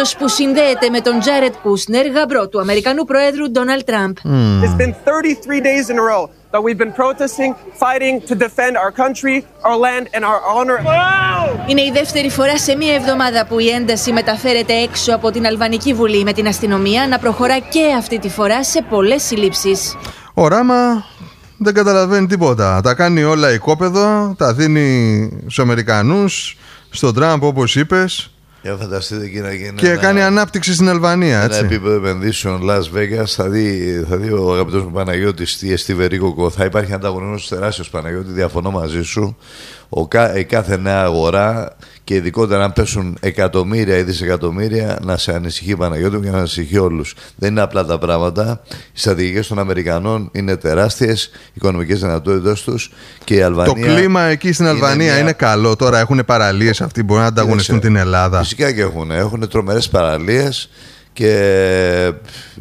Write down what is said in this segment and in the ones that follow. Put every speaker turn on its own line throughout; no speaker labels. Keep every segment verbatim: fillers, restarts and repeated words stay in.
Τούρκος που συνδέεται με τον Τζάρετ Κούσνερ, γαμπρό του Αμερικανού Προέδρου Ντόναλντ Τραμπ.
Mm. It's been thirty-three days in a row that we've been protesting, fighting to defend our country, our land and our honor.
Είναι η δεύτερη φορά σε μία εβδομάδα που η ένταση μεταφέρεται έξω από την Αλβανική Βουλή, με την αστυνομία να προχωρά και αυτή τη φορά σε πολλές συλλήψεις.
Ο Ράμα δεν καταλαβαίνει τίποτα. Τα κάνει όλα οικόπεδο, τα δίνει στους Αμερικανούς, στον Τραμπ όπως είπες.
Για φανταστείτε εκεί να γίνει.
Και ένα, κάνει ανάπτυξη στην Αλβανία. Έτσι.
Ένα επίπεδο επενδύσεων Las Vegas. Θα δει, θα δει ο αγαπητός μου Παναγιώτης τι εστί Βερίκοκο. Θα υπάρχει ανταγωνισμός τεράστιος, Παναγιώτη. Διαφωνώ μαζί σου. Ο, η κάθε νέα αγορά και ειδικότερα αν πέσουν εκατομμύρια ή δισεκατομμύρια, να σε ανησυχεί, Παναγιώτη, και να ανησυχεί όλους. Δεν είναι απλά τα πράγματα. Οι στρατηγικές των Αμερικανών είναι τεράστιες, οι οικονομικές δυνατότητες τους και η Αλβανία.
Το κλίμα εκεί στην Αλβανία είναι, μια... είναι καλό. Τώρα έχουν παραλίες αυτοί που μπορούν να ανταγωνιστούν την Ελλάδα.
Φυσικά και έχουν. Έχουν τρομερές παραλίες και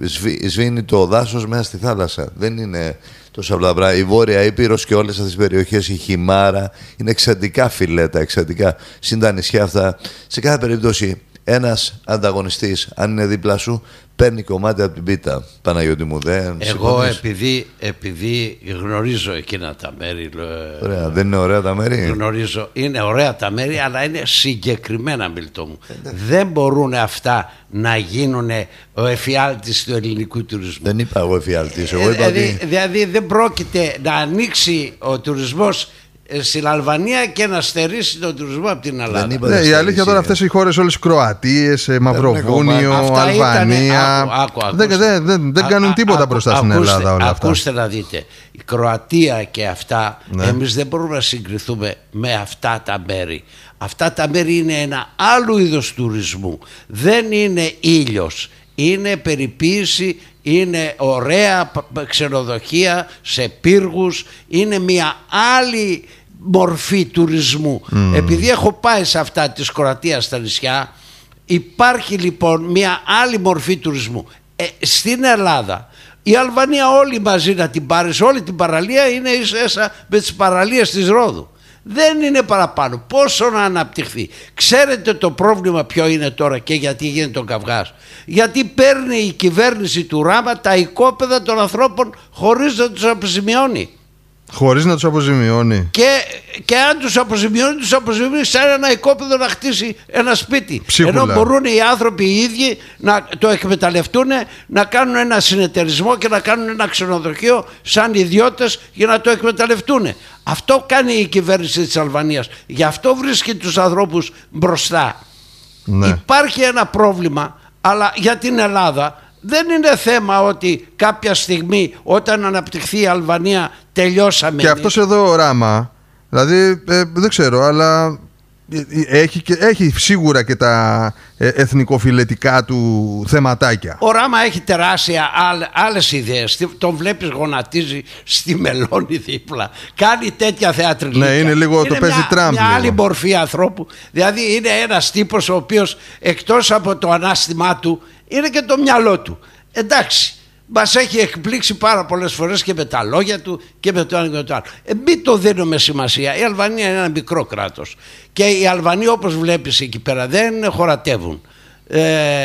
σβήνει το δάσος μέσα στη θάλασσα. Δεν είναι τόσο απλά πράγματα. Η Βόρεια Ήπειρος και όλες αυτές τις περιοχές, η Χιμάρα, είναι εξαιρετικά φιλέτα, εξαιρετικά. Συν τα νησιά αυτά. Σε κάθε περίπτωση, ένας ανταγωνιστής, αν είναι δίπλα σου, παίρνει κομμάτι από την πίτα. Παναγιώτη μου, δεν
Εγώ επειδή, επειδή γνωρίζω εκείνα τα μέρη.
Ωραία, δεν είναι ωραία τα μέρη.
Γνωρίζω, είναι ωραία τα μέρη, αλλά είναι συγκεκριμένα, Μιλτό μου. Δεν μπορούν αυτά να γίνουν ο εφιάλτης του ελληνικού τουρισμού.
Δεν είπα εγώ εφιάλτης. Εγώ είπα
δηλαδή,
ότι...
δηλαδή δεν πρόκειται να ανοίξει ο τουρισμός στην Αλβανία και να στερήσει τον τουρισμό από την Ελλάδα.
Ναι, η αλήθεια τώρα, αυτές οι χώρες όλες, Κροατίες, Μαυροβούνιο, Αλβανία, άκου, άκου, άκου, δεν, δεν, δεν, δεν κάνουν τίποτα α, μπροστά α, στην
ακούστε,
Ελλάδα όλα αυτά.
Ακούστε να δείτε, η Κροατία και αυτά, ναι. Εμείς δεν μπορούμε να συγκριθούμε με αυτά τα μέρη. Αυτά τα μέρη είναι ένα άλλο είδος τουρισμού. Δεν είναι ήλιος, είναι περιποίηση. Είναι ωραία ξενοδοχεία σε πύργους. Είναι μια άλλη μορφή τουρισμού. mm. Επειδή έχω πάει σε αυτά της Κροατίας στα νησιά, υπάρχει λοιπόν μια άλλη μορφή τουρισμού. ε, Στην Ελλάδα η Αλβανία όλη μαζί να την πάρεις, όλη την παραλία είναι ίσα με τις παραλίες της Ρόδου. Δεν είναι παραπάνω. Πόσο να αναπτυχθεί. Ξέρετε το πρόβλημα ποιο είναι τώρα και γιατί γίνεται ο καυγάς? Γιατί παίρνει η κυβέρνηση του Ράμα τα οικόπεδα των ανθρώπων χωρίς να τους αποζημιώνει.
Χωρίς να τους αποζημιώνει.
Και, και αν τους αποζημιώνει, τους αποζημιώνει σαν ένα οικόπεδο να χτίσει ένα σπίτι.
Ψίχουλα.
Ενώ μπορούν οι άνθρωποι οι ίδιοι να το εκμεταλλευτούν, να κάνουν ένα συνεταιρισμό και να κάνουν ένα ξενοδοχείο σαν ιδιώτες για να το εκμεταλλευτούν. Αυτό κάνει η κυβέρνηση της Αλβανίας. Γι' αυτό βρίσκει τους ανθρώπους μπροστά. Ναι. Υπάρχει ένα πρόβλημα, αλλά για την Ελλάδα δεν είναι θέμα ότι κάποια στιγμή όταν αναπτυχθεί η Αλβανία τελειώσαμε.
Και αυτός εδώ ο Ράμα, δηλαδή ε, δεν ξέρω, αλλά έχει, έχει σίγουρα και τα εθνικοφιλετικά του θεματάκια.
Ο Ράμα έχει τεράστια άλλες ιδέες. Τον βλέπεις γονατίζει στη μελώνη δίπλα. Κάνει τέτοια θεατρική.
Ναι, είναι λίγο είναι το παίζει Τραμπ.
Μια άλλη μορφή ανθρώπου. Δηλαδή είναι ένας τύπος ο οποίος εκτός από το ανάστημά του είναι και το μυαλό του. Εντάξει, μας έχει εκπλήξει πάρα πολλές φορές και με τα λόγια του και με το ένα και με το άλλο. Ε, μην το δίνουμε σημασία. Η Αλβανία είναι ένα μικρό κράτος. Και οι Αλβανοί, όπως βλέπεις εκεί πέρα, δεν χωρατεύουν. Ε,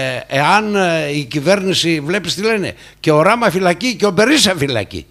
εάν η κυβέρνηση, βλέπεις τι λένε, και ο Ράμα φυλακή και ο Μπερίσα φυλακή.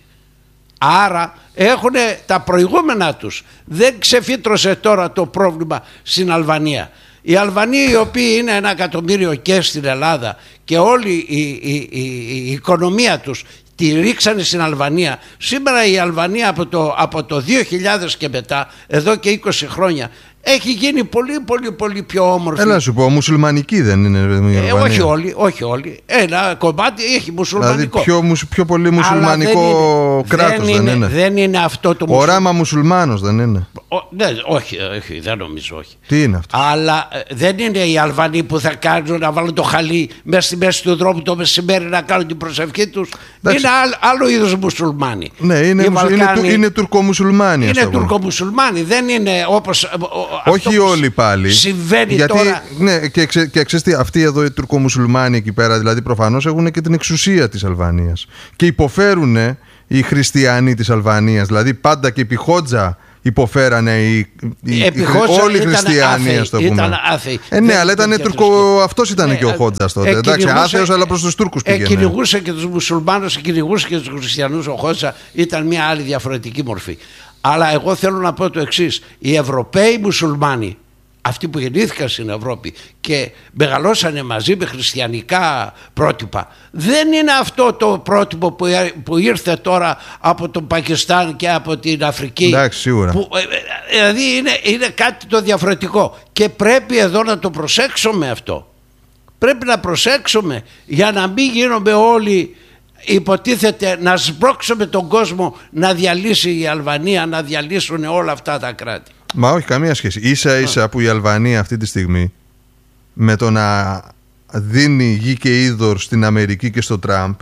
Άρα έχουν τα προηγούμενα τους. Δεν ξεφύτρωσε τώρα το πρόβλημα στην Αλβανία. Οι Αλβανοί, οι οποίοι είναι ένα εκατομμύριο και στην Ελλάδα και όλη η, η, η, η οικονομία τους τη ρίξανε στην Αλβανία. Σήμερα η Αλβανία από το, από το δύο χιλιάδες και μετά, εδώ και είκοσι χρόνια, έχει γίνει πολύ πολύ πολύ πιο όμορφη.
Έλα σου πω, μουσουλμανική δεν είναι η
ε, όχι όλοι, όχι όλοι. Ένα κομμάτι έχει μουσουλμανικό.
Δηλαδή πιο, πιο πολύ μουσουλμανικό κράτος δεν, δεν είναι.
Δεν είναι αυτό το μουσουλμανικό.
Ο Ράμα μουσουλμάνος δεν είναι.
Ο, ναι, όχι, όχι, δεν νομίζω, όχι.
Τι είναι αυτό?
Αλλά δεν είναι οι Αλβανοί που θα κάνουν να βάλουν το χαλί μέσα στη μέση του δρόμου το μεσημέρι να κάνουν την προσευχή τους. Είναι άλλο, άλλο είδος μουσουλμάνοι.
Ναι, είναι, Βαλκάνοι, είναι, είναι τουρκομουσουλμάνοι.
Είναι τουρκομουσουλμάνοι, δεν είναι όπως.
Όχι όλοι πάλι.
Συμβαίνει
γιατί,
τώρα.
Ναι, και, ξε, και ξέρεις τι, αυτοί εδώ οι τουρκομουσουλμάνοι εκεί πέρα, δηλαδή προφανώς έχουν και την εξουσία της Αλβανίας. Και υποφέρουν οι χριστιανοί της Αλβανίας. Δηλαδή πάντα και επί Χότζα υποφέρανε οι, οι, οι, όλοι οι χριστιανοί, ας το πούμε.
Ήταν άθεοι.
Ε, ναι, αλλά ήταν τουρκο, αυτός ήταν ναι, και ο Χότζας τότε. Εντάξει, άθεος, αλλά προς τους Τούρκους πήγαινε.
Κυνηγούσε και τους μουσουλμάνους, κυνηγούσε και τους χριστιανούς ο Χότζα. Ήταν μια άλλη διαφορετική μορφή. Αλλά εγώ θέλω να πω το εξής. Οι Ευρωπαίοι μουσουλμάνοι, αυτοί που γεννήθηκαν στην Ευρώπη και μεγαλώσανε μαζί με χριστιανικά πρότυπα, δεν είναι αυτό το πρότυπο που, που ήρθε τώρα από τον Πακιστάν και από την Αφρική.
Εντάξει, σίγουρα.
Που, δηλαδή είναι, είναι κάτι το διαφορετικό και πρέπει εδώ να το προσέξουμε αυτό. Πρέπει να προσέξουμε για να μην γίνουμε όλοι, υποτίθεται, να σμπρώξουμε τον κόσμο να διαλύσει η Αλβανία, να διαλύσουν όλα αυτά τα κράτη. Μα
όχι, καμία σχέση. Ίσα ίσα που η Αλβανία αυτή τη στιγμή με το να δίνει γη και είδωρ στην Αμερική και στο Τραμπ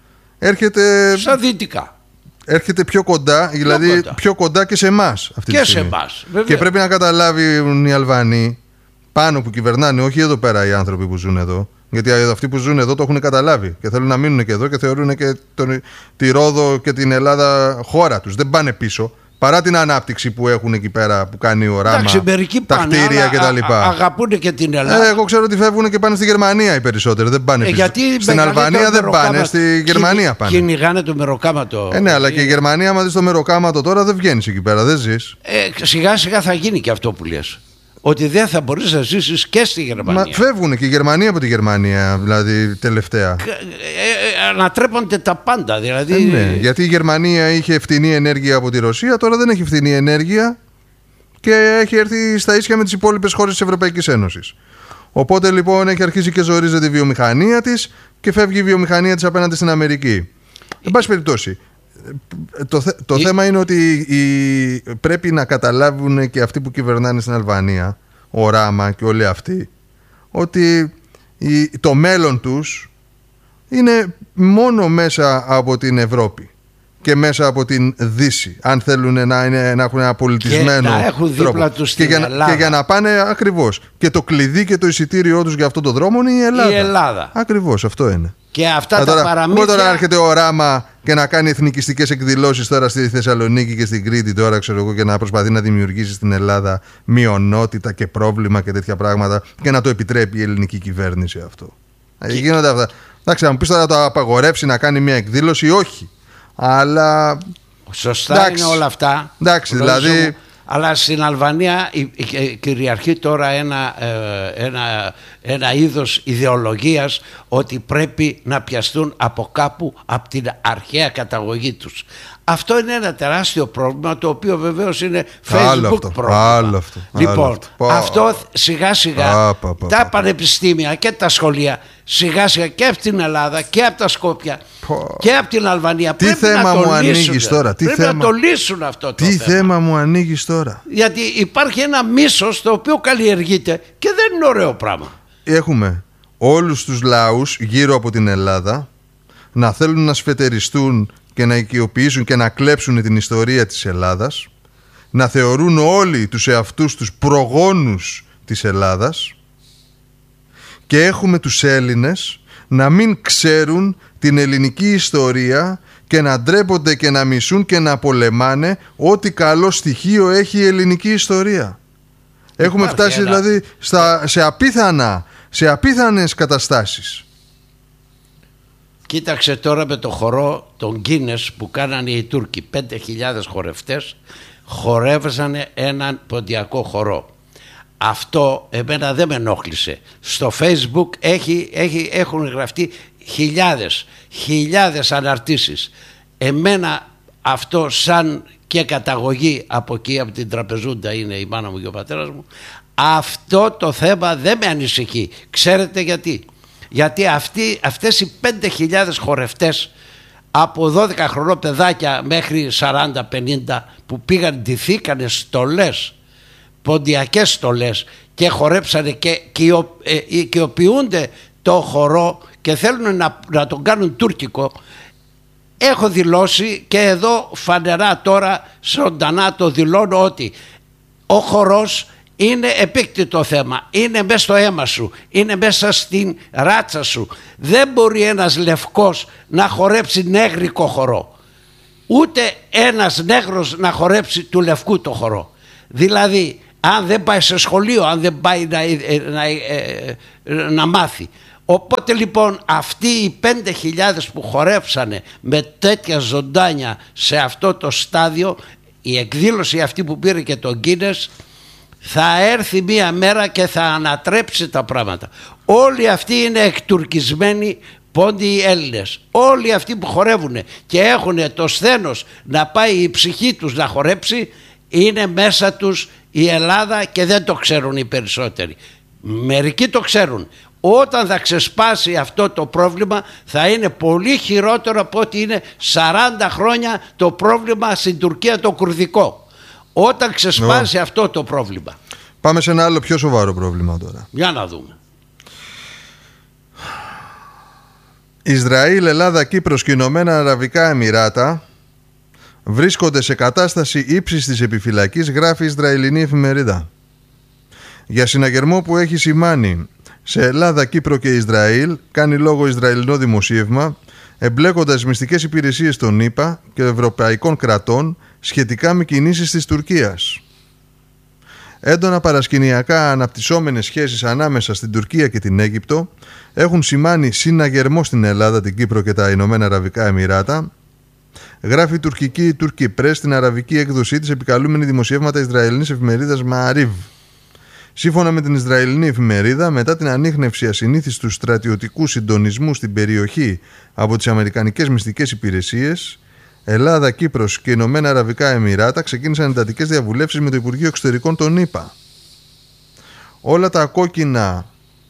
έρχεται
στα δυτικά.
Έρχεται πιο κοντά, πιο δηλαδή κοντά. πιο κοντά και σε εμάς αυτή
και
τη στιγμή.
σε εμάς,
και πρέπει να καταλάβουν οι Αλβανοί πάνω που κυβερνάνε, όχι εδώ πέρα οι άνθρωποι που ζουν εδώ. Γιατί αυτοί που ζουν εδώ το έχουν καταλάβει και θέλουν να μείνουν και εδώ και θεωρούν και τον, τη Ρόδο και την Ελλάδα χώρα τους. Δεν πάνε πίσω. Παρά την ανάπτυξη που έχουν εκεί πέρα που κάνει ο Ράμα,
εντάξει,
τα πάνε, κτίρια κτλ.
Αγαπούν και την Ελλάδα.
Ε, εγώ ξέρω ότι φεύγουν και πάνε στη Γερμανία οι περισσότεροι. Δεν πάνε
ε, γιατί
στην Αλβανία δεν πάνε, στη Γερμανία πάνε.
Κυνηγάνε το μεροκάματο.
Ε, ναι, αλλά και η Γερμανία, άμα δεις το μεροκάματο τώρα, δεν βγαίνεις εκεί πέρα, δεν ζεις.
Ε, σιγά σιγά θα γίνει και αυτό που λες. Ότι δεν θα μπορείς να ζήσεις και στη Γερμανία.
Μα φεύγουν και η Γερμανία από τη Γερμανία, δηλαδή τελευταία.
Ε, ε, ανατρέπονται τα πάντα, δηλαδή.
Ε, ναι, γιατί η Γερμανία είχε φτηνή ενέργεια από τη Ρωσία, τώρα δεν έχει φτηνή ενέργεια και έχει έρθει στα ίσια με τις υπόλοιπες χώρες της Ευρωπαϊκής Ένωσης. Οπότε λοιπόν έχει αρχίσει και ζορίζεται η βιομηχανία της και φεύγει η βιομηχανία της απέναντι στην Αμερική. Εν πάση περιπτώσει. Το, θε, το η... θέμα είναι ότι η, πρέπει να καταλάβουν και αυτοί που κυβερνάνε στην Αλβανία, ο Ράμα και όλοι αυτοί, ότι η, το μέλλον τους είναι μόνο μέσα από την Ευρώπη και μέσα από την Δύση, αν θέλουν να, είναι, να έχουν ένα πολιτισμένο
και να έχουν
τρόπο.
Δίπλα τους και,
για, και για να πάνε ακριβώς. Και το κλειδί και το εισιτήριό τους για αυτόν τον δρόμο είναι η Ελλάδα.
Η Ελλάδα.
Ακριβώς, αυτό είναι.
Και αυτά
Α,
τα
τώρα,
παραμύθια.
Μπορεί τώρα έρχεται ο Ράμα και να κάνει εθνικιστικές εκδηλώσεις τώρα στη Θεσσαλονίκη και στην Κρήτη τώρα, ξέρω εγώ, και να προσπαθεί να δημιουργήσει στην Ελλάδα μειονότητα και πρόβλημα και τέτοια πράγματα και να το επιτρέπει η ελληνική κυβέρνηση αυτό. Και... γίνονται αυτά. Εντάξει, να μου πεις τώρα να το απαγορεύσει να κάνει μια εκδήλωση, όχι. Αλλά.
Σωστά
εντάξει,
είναι όλα αυτά.
Εντάξει, δηλαδή.
Αλλά στην Αλβανία κυριαρχεί τώρα ένα, ένα, ένα είδος ιδεολογίας ότι πρέπει να πιαστούν από κάπου από την αρχαία καταγωγή τους. Αυτό είναι ένα τεράστιο πρόβλημα, το οποίο βεβαίως είναι Facebook
άλλο αυτό,
πρόβλημα.
Άλλο αυτό,
λοιπόν,
άλλο αυτό.
αυτό σιγά σιγά πα, πα, πα, τα
πα,
πανεπιστήμια και τα σχολεία σιγά σιγά και από την Ελλάδα και από τα Σκόπια πα, και από την Αλβανία
τι
πρέπει
θέμα
να το
μου
λύσουν.
Ανοίγεις τώρα, τι
πρέπει
θέμα,
να το λύσουν αυτό το
τι
θέμα.
θέμα μου ανοίγεις τώρα.
Γιατί υπάρχει ένα μίσος το οποίο καλλιεργείται και δεν είναι ωραίο πράγμα.
Έχουμε όλους τους λαούς γύρω από την Ελλάδα να θέλουν να σφετεριστούν και να οικειοποιήσουν και να κλέψουν την ιστορία της Ελλάδας, να θεωρούν όλοι τους εαυτούς τους προγόνους της Ελλάδας, και έχουμε τους Έλληνες να μην ξέρουν την ελληνική ιστορία και να ντρέπονται και να μισούν και να πολεμάνε ό,τι καλό στοιχείο έχει η ελληνική ιστορία. Έχουμε Υπάρχει φτάσει ένα... δηλαδή στα, σε, απίθανα, σε απίθανες καταστάσεις.
Κοίταξε τώρα με το χορό των Γκίνες που κάνανε οι Τούρκοι. Πέντε χιλιάδες χορευτές χορεύζανε έναν ποντιακό χορό. Αυτό εμένα δεν με ενόχλησε. Στο Facebook έχει, έχει, έχουν γραφτεί χιλιάδες, χιλιάδες αναρτήσεις. Εμένα αυτό σαν και καταγωγή από εκεί, από την Τραπεζούντα είναι η μάνα μου και ο πατέρας μου, αυτό το θέμα δεν με ανησυχεί. Ξέρετε γιατί? Γιατί αυτοί, αυτές οι πέντε χιλιάδες χορευτές από δώδεκα χρονών παιδάκια μέχρι σαράντα πενήντα που πήγαν, ντυθήκανε στολές, ποντιακές στολές και χορέψανε και οικειοποιούνται το χορό και θέλουν να, να τον κάνουν τουρκικό. Έχω δηλώσει και εδώ φανερά τώρα ζωντανά το δηλώνω ότι ο χορός είναι επίκτητο θέμα, είναι μέσα στο αίμα σου, είναι μέσα στην ράτσα σου. Δεν μπορεί ένας λευκός να χορέψει νέγρικο χορό. ούτε ένας νέγρος να χορέψει του λευκού το χορό. Δηλαδή αν δεν πάει σε σχολείο, αν δεν πάει να, να, να, να μάθει. Οπότε λοιπόν αυτοί οι πέντε χιλιάδες που χορέψανε με τέτοια ζωντάνια σε αυτό το στάδιο, η εκδήλωση αυτή που πήρε και τον Γκίνες, θα έρθει μία μέρα και θα ανατρέψει τα πράγματα. Όλοι αυτοί είναι εκτουρκισμένοι πόντιοι Έλληνες. Όλοι αυτοί που χορεύουν και έχουν το σθένος να πάει η ψυχή τους να χορέψει, είναι μέσα τους η Ελλάδα και δεν το ξέρουν οι περισσότεροι. Μερικοί το ξέρουν. Όταν θα ξεσπάσει αυτό το πρόβλημα θα είναι πολύ χειρότερο από ότι είναι σαράντα χρόνια το πρόβλημα στην Τουρκία το κουρδικό. Όταν ξεσπάσει ναι. αυτό το πρόβλημα.
Πάμε σε ένα άλλο πιο σοβαρό πρόβλημα τώρα.
Για να δούμε.
Ισραήλ, Ελλάδα, Κύπρος και Ηνωμένα Αραβικά Εμιράτα βρίσκονται σε κατάσταση ύψης της επιφυλακής, γράφει η Ισραηλινή εφημερίδα. Για συναγερμό που έχει σημάνει σε Ελλάδα, Κύπρο και Ισραήλ, κάνει λόγο Ισραηλινό δημοσίευμα, εμπλέκοντας μυστικές υπηρεσίες των ΗΠΑ και ευρωπαϊκών κρατών σχετικά με κινήσεις της Τουρκίας. Έντονα παρασκηνιακά αναπτυσσόμενες σχέσεις ανάμεσα στην Τουρκία και την Αίγυπτο έχουν σημάνει συναγερμό στην Ελλάδα, την Κύπρο και τα Ηνωμένα Αραβικά Εμιράτα, γράφει η τουρκική Turkey Press στην αραβική έκδοσή της, επικαλούμενη δημοσιεύματα Ισραηλινής εφημερίδας Maariv. Σύμφωνα με την Ισραηλινή εφημερίδα, μετά την ανίχνευση ασυνήθιστου στρατιωτικού συντονισμού στην περιοχή από τις αμερικανικές μυστικές υπηρεσίες, Ελλάδα, Κύπρος και Ηνωμένα Αραβικά Εμιράτα ξεκίνησαν εντατικές διαβουλεύσεις με το Υπουργείο Εξωτερικών των ΗΠΑ. Όλα τα κόκκινα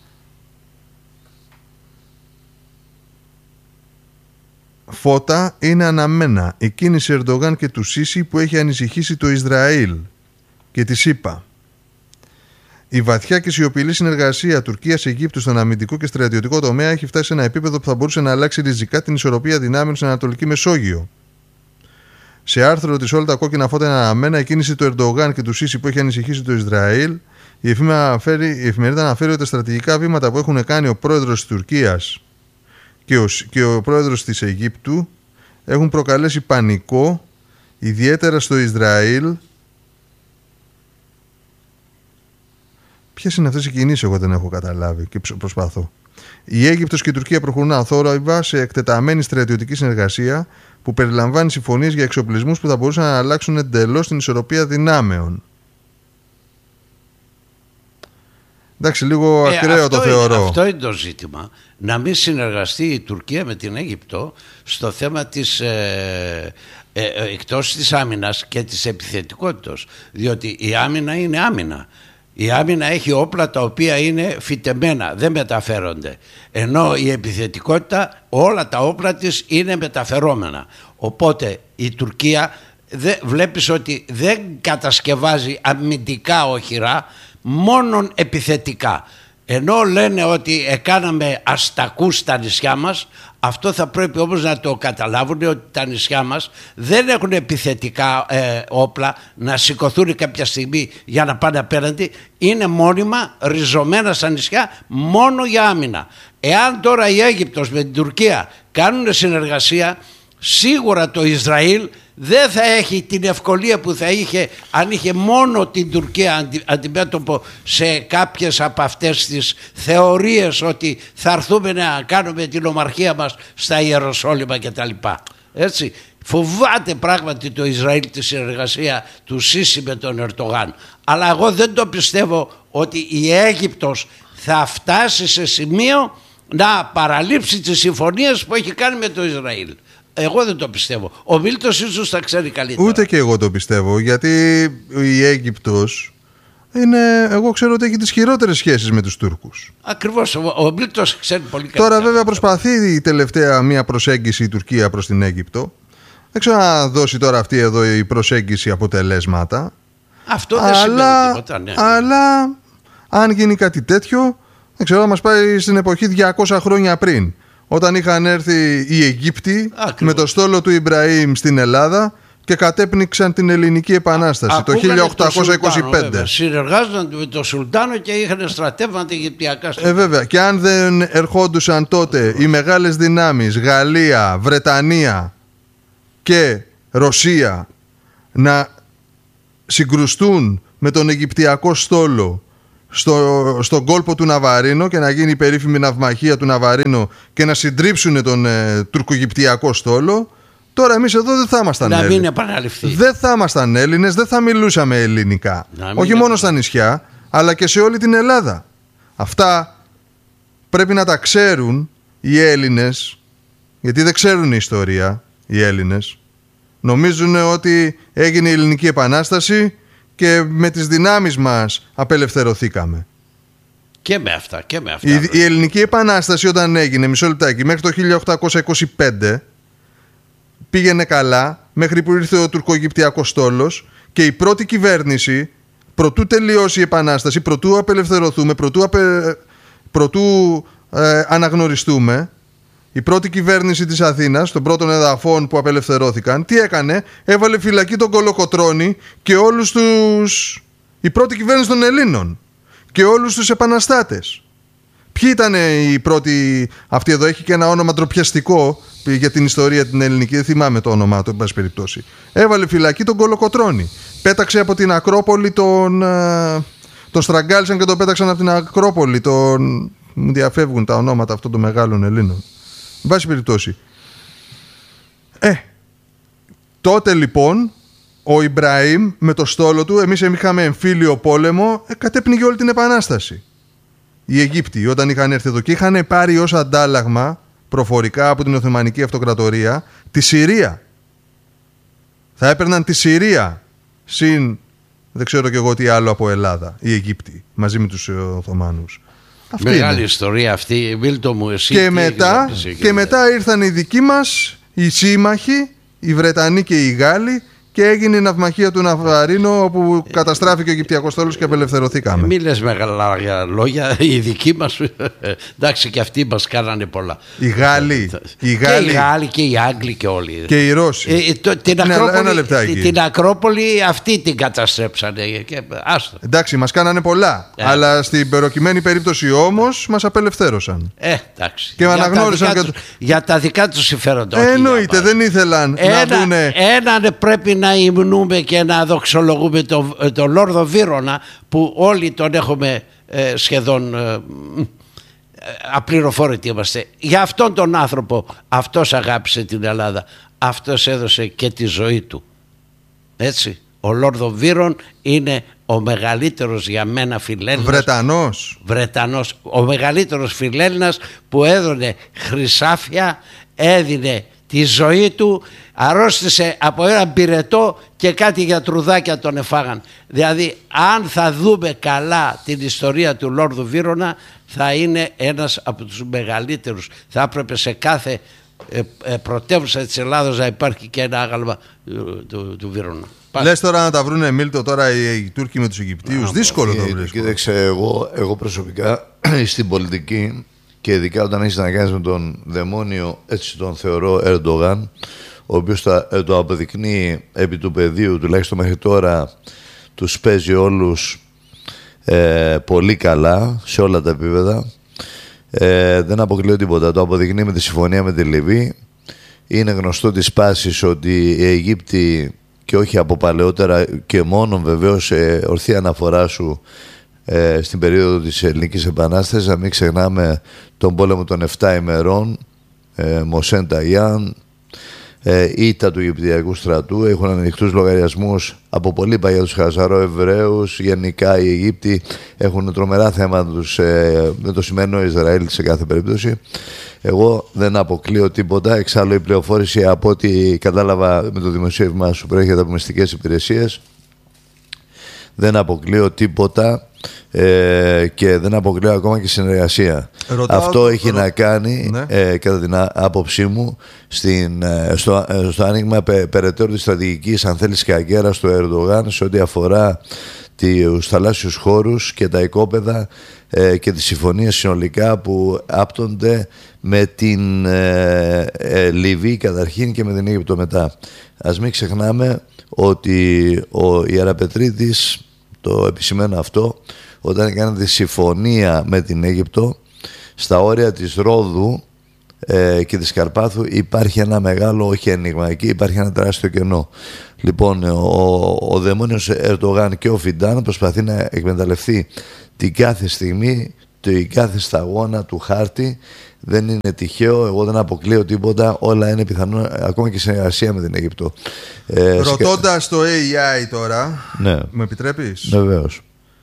φώτα είναι αναμένα. Η κίνηση Ερντογάν και του Σίσι που έχει ανησυχήσει το Ισραήλ και τη ΗΠΑ. Η βαθιά και σιωπηλή συνεργασία Τουρκίας-Αιγύπτου στον αμυντικό και στρατιωτικό τομέα έχει φτάσει σε ένα επίπεδο που θα μπορούσε να αλλάξει ριζικά την ισορροπία δυνάμεων στην Ανατολική Μεσόγειο. Σε άρθρο της όλα τα κόκκινα φώτα είναι αναμένα, η κίνηση του Ερντογάν και του Σίσι που έχει ανησυχήσει το Ισραήλ. Η εφημερίδα αναφέρει ότι τα στρατηγικά βήματα που έχουν κάνει ο πρόεδρος της Τουρκίας και ο, και ο πρόεδρος της Αιγύπτου έχουν προκαλέσει πανικό, ιδιαίτερα στο Ισραήλ. Ποιες είναι αυτές οι κινήσεις, εγώ δεν έχω καταλάβει και προσπαθώ. Η Αίγυπτος και η Τουρκία προχωρούν αθόρυβα σε εκτεταμένη στρατιωτική συνεργασία που περιλαμβάνει συμφωνίες για εξοπλισμούς που θα μπορούσαν να αλλάξουν εντελώς την ισορροπία δυνάμεων. Εντάξει, λίγο
ε,
ακραίο το θεωρώ.
Είναι, αυτό είναι το ζήτημα. Να μην συνεργαστεί η Τουρκία με την Αίγυπτο στο θέμα της ε, ε, ε, εκτός της άμυνας και της επιθετικότητας. Διότι η άμυνα είναι άμυνα. Η άμυνα έχει όπλα τα οποία είναι φυτεμένα, δεν μεταφέρονται. Ενώ η επιθετικότητα, όλα τα όπλα της είναι μεταφερόμενα. Οπότε η Τουρκία δε, βλέπεις ότι δεν κατασκευάζει αμυντικά οχυρά, μόνον επιθετικά. Ενώ λένε ότι έκαναμε αστακούς στα νησιά μας, αυτό θα πρέπει όμως να το καταλάβουν ότι τα νησιά μας δεν έχουν επιθετικά ε, όπλα να σηκωθούν κάποια στιγμή για να πάνε απέναντι. Είναι μόνιμα ριζωμένα στα νησιά μόνο για άμυνα. Εάν τώρα η Αίγυπτος με την Τουρκία κάνουν συνεργασία, σίγουρα το Ισραήλ δεν θα έχει την ευκολία που θα είχε αν είχε μόνο την Τουρκία αντι, αντιμέτωπο σε κάποιες από αυτές τις θεωρίες ότι θα έρθουμε να κάνουμε την ομαρχία μας στα Ιεροσόλυμα κτλ. Έτσι, φοβάται πράγματι το Ισραήλ τη συνεργασία του Σίσι με τον Ερντογάν. Αλλά εγώ δεν το πιστεύω ότι η Αίγυπτος θα φτάσει σε σημείο να παραλείψει τις συμφωνίες που έχει κάνει με το Ισραήλ. Εγώ δεν το πιστεύω. Ο Μίλτος ίσως τα ξέρει καλύτερα.
Ούτε και εγώ το πιστεύω, γιατί η Αίγυπτος είναι, εγώ ξέρω ότι έχει τις χειρότερες σχέσεις με τους Τούρκους.
Ακριβώς, ο, ο Μίλτος ξέρει πολύ καλύτερα.
Τώρα βέβαια προσπαθεί η τελευταία μια προσέγγιση η Τουρκία προς την Αίγυπτο. Δεν ξέρω να δώσει τώρα αυτή εδώ η προσέγγιση αποτελέσματα.
Αυτό δεν
αλλά,
σημαίνει τίποτα, ναι.
Αλλά αν γίνει κάτι τέτοιο, δεν ξέρω, να μας πάει στην εποχή διακόσια χρόνια πριν. Όταν είχαν έρθει οι Αιγύπτιοι με το στόλο του Ιμπραήμ στην Ελλάδα και κατέπνιξαν την Ελληνική Επανάσταση Α, το χίλια οκτακόσια είκοσι πέντε.
Συνεργάζονταν με τον Σουλτάνο και είχαν στρατεύματα Αιγυπτιακά.
Ε, βέβαια. Και αν δεν ερχόντουσαν τότε οι μεγάλες δυνάμεις Γαλλία, Βρετανία και Ρωσία να συγκρουστούν με τον Αιγυπτιακό στόλο στο, στον κόλπο του Ναβαρίνο και να γίνει η περίφημη ναυμαχία του Ναβαρίνο και να συντρίψουν τον ε, τουρκογυπτιακό στόλο, τώρα εμείς εδώ δεν θα ήμασταν
Έλληνες. Να μην
Έλληνες.
επαναληφθεί.
Δεν θα ήμασταν Έλληνες, δεν θα μιλούσαμε ελληνικά. Όχι μόνο στα νησιά, αλλά και σε όλη την Ελλάδα. Αυτά πρέπει να τα ξέρουν οι Έλληνες, γιατί δεν ξέρουν η ιστορία οι Έλληνες. Νομίζουν ότι έγινε η Ελληνική Επανάσταση και με τις δυνάμεις μας απελευθερωθήκαμε.
Και με αυτά, και με αυτά.
Η, η Ελληνική Επανάσταση όταν έγινε, μισό λεπτάκι, μέχρι το χίλια οκτακόσια είκοσι πέντε πήγαινε καλά, μέχρι που ήρθε ο τουρκογυπτιακός στόλος και η πρώτη κυβέρνηση, προτού τελειώσει η Επανάσταση, προτού απελευθερωθούμε, προτού, απε, προτού ε, αναγνωριστούμε, η πρώτη κυβέρνηση της Αθήνας, των πρώτων εδαφών που απελευθερώθηκαν, τι έκανε? Έβαλε φυλακή τον Κολοκοτρώνη και όλους τους... η πρώτη κυβέρνηση των Ελλήνων και όλους τους επαναστάτες. Ποιοι ήταν οι πρώτοι? Αυτή εδώ έχει και ένα όνομα ντροπιαστικό για την ιστορία την ελληνική, δεν θυμάμαι το όνομά του, εν πάση περιπτώσει. Έβαλε φυλακή τον Κολοκοτρώνη. Πέταξε από την Ακρόπολη τον... τον στραγγάλισαν και τον πέταξαν από την Ακρόπολη. Τον... Μου διαφεύγουν τα ονόματα αυτών των μεγάλων Ελλήνων. Εν πάση περιπτώσει. Ε, τότε λοιπόν ο Ιμπραήμ με το στόλο του, εμείς είχαμε εμφύλιο πόλεμο, ε, κατέπνιγε όλη την Επανάσταση. Οι Αιγύπτιοι όταν είχαν έρθει εδώ και είχαν πάρει ως αντάλλαγμα προφορικά από την Οθωμανική Αυτοκρατορία τη Συρία. Θα έπαιρναν τη Συρία συν δεν ξέρω κι εγώ τι άλλο από Ελλάδα, οι Αιγύπτιοι μαζί με τους Οθωμάνους. Αυτή
Μεγάλη
είναι.
ιστορία αυτή, Μίλτο μου, εσύ.
Και, μετά, και μετά ήρθαν οι δικοί μας, οι σύμμαχοι, οι Βρετανοί και οι Γάλλοι, και έγινε η ναυμαχία του Ναβαρίνο, όπου καταστράφηκε ο Αιγυπτιακός στόλος και απελευθερωθήκαμε.
Μη λες μεγάλα λόγια, οι δικοί μας, εντάξει, και αυτοί μας κάνανε πολλά.
Οι Γάλλοι, οι
Γάλλοι. Και οι Γάλλοι και οι Άγγλοι και όλοι.
Και οι Ρώσοι.
Ε, το, την,
ναι,
Ακρόπολη, την Ακρόπολη αυτοί την καταστρέψανε. Και,
εντάξει, μας κάνανε πολλά. Ε. Αλλά στην προκειμένη περίπτωση όμως μας απελευθέρωσαν.
Ε, εντάξει.
Και με αναγνώρισαν.
Για, και... για τα δικά τους συμφέροντα.
Ε, εννοείται, δεν ήθελαν
ένα,
να πούνε.
Έναν πρέπει να υμνούμε και να δοξολογούμε τον το Λόρδο Βύρωνα, που όλοι τον έχουμε ε, σχεδόν ε, απληροφόρητοι είμαστε. Για αυτόν τον άνθρωπο, αυτός αγάπησε την Ελλάδα, αυτός έδωσε και τη ζωή του. Έτσι, ο Λόρδο Βύρον είναι ο μεγαλύτερος για μένα φιλέλληνας.
Βρετανός.
Βρετανός, ο μεγαλύτερος φιλέλληνας που έδωνε χρυσάφια, έδινε τη ζωή του, αρρώστησε από έναν πυρετό και κάτι για τρουδάκια τον εφάγαν. Δηλαδή, αν θα δούμε καλά την ιστορία του Λόρδου Βύρωνα, θα είναι ένας από τους μεγαλύτερους. Θα έπρεπε σε κάθε ε, ε, πρωτεύουσα της Ελλάδος να υπάρχει και ένα άγαλμα ε, του, του Βύρωνα.
Λες τώρα να τα βρούνε, Μίλτο, τώρα οι, οι Τούρκοι με τους Αιγυπτίους? Δύσκολο το βρίσκω.
Κοίταξε, εγώ, εγώ προσωπικά στην πολιτική, και ειδικά όταν έχεις να κάνεις με τον δαιμόνιο, έτσι τον θεωρώ, Ερντογάν, ο οποίος το, το αποδεικνύει επί του πεδίου, τουλάχιστον μέχρι τώρα τους παίζει όλους ε, πολύ καλά σε όλα τα επίπεδα. Ε, δεν αποκλείω τίποτα. Το αποδεικνύει με τη συμφωνία με τη Λιβύη. Είναι γνωστό της πάσης ότι οι Αιγύπτιοι, και όχι από παλαιότερα και μόνο βεβαίως ε, ορθή αναφορά σου ε, στην περίοδο της Ελληνικής Επανάστασης, να μην ξεχνάμε τον πόλεμο των επτά ημερών, ε, Μοσέν Ταγιάν, ε, ήττα του Αιγυπτιακού στρατού, έχουν ανοιχτούς λογαριασμούς από πολύ παλιά τους Χαζαρό-Εβραίους. Γενικά οι Αιγύπτιοι έχουν τρομερά θέματα τους ε, με το σημερινό Ισραήλ σε κάθε περίπτωση. Εγώ δεν αποκλείω τίποτα. Εξάλλου η πληροφόρηση, από ό,τι κατάλαβα με το δημοσίευμά σου, προέρχεται από μυστικές υπηρεσίες. Δεν αποκλείω τίποτα ε, και δεν αποκλείω ακόμα και συνεργασία. Ρωτάω, Αυτό το, έχει ρω... να κάνει, ναι. ε, κατά την άποψή μου, στην, ε, στο, ε, στο άνοιγμα πε, περαιτέρω της στρατηγικής, αν θέλεις, και αγκέρας του Ερντογάν σε ό,τι αφορά τους θαλάσσιους χώρους και τα οικόπεδα ε, και τις συμφωνίες συνολικά που άπτονται με την ε, ε, Λιβύη καταρχήν και με την Αίγυπτο μετά. Ας μην ξεχνάμε ότι ο Ιεραπετρίτης, το επισημαίνω αυτό, όταν έκανε τη συμφωνία με την Αίγυπτο στα όρια της Ρόδου, ε, και της Καρπάθου υπάρχει ένα μεγάλο, όχι ένιγμα, εκεί υπάρχει ένα τεράστιο κενό. Λοιπόν, ο, ο δαιμόνιος Ερντογάν και ο Φιντάν προσπαθεί να εκμεταλλευτεί την κάθε στιγμή, την κάθε σταγόνα του χάρτη. Δεν είναι τυχαίο, εγώ δεν αποκλείω τίποτα, όλα είναι πιθανό, ακόμα και συνεργασία με την Αίγυπτο. Ε,
Ρωτώντας το έι άι τώρα,
ναι.
Μου επιτρέπεις?
Βεβαίως.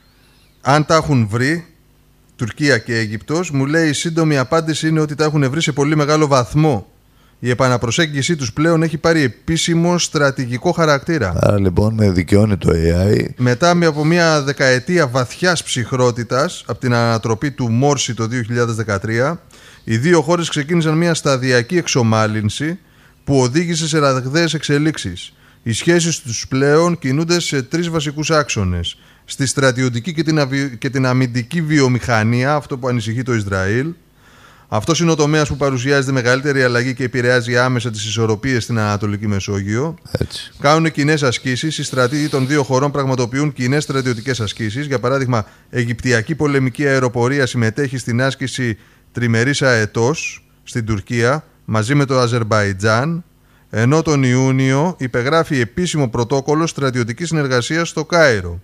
Αν τα έχουν βρει Τουρκία και Αίγυπτος, μου λέει η σύντομη απάντηση είναι ότι τα έχουν βρει σε πολύ μεγάλο βαθμό. Η επαναπροσέγγιση τους πλέον έχει πάρει επίσημο στρατηγικό χαρακτήρα.
Άρα λοιπόν με δικαιώνει το έι άι.
Μετά από μια δεκαετία βαθιάς ψυχρότητας από την ανατροπή του Μόρση το δύο χιλιάδες δεκατρία, οι δύο χώρες ξεκίνησαν μια σταδιακή εξομάλυνση που οδήγησε σε ραγδαίες εξελίξεις. Οι σχέσεις τους πλέον κινούνται σε τρεις βασικούς άξονες. Στη στρατιωτική και την, αβι... και την αμυντική βιομηχανία, αυτό που ανησυχεί το Ισραήλ. Αυτός είναι ο τομέας που παρουσιάζεται μεγαλύτερη αλλαγή και επηρεάζει άμεσα τις ισορροπίες στην Ανατολική Μεσόγειο.
Έτσι.
Κάνουν κοινές ασκήσεις. Οι στρατοί των δύο χωρών πραγματοποιούν κοινές στρατιωτικές ασκήσεις. Για παράδειγμα, Αιγυπτιακή πολεμική αεροπορία συμμετέχει στην άσκηση τριμερής αετός στην Τουρκία μαζί με το Αζερμπαϊτζάν, ενώ τον Ιούνιο υπεγράφει επίσημο πρωτόκολλο στρατιωτικής συνεργασίας στο Κάιρο.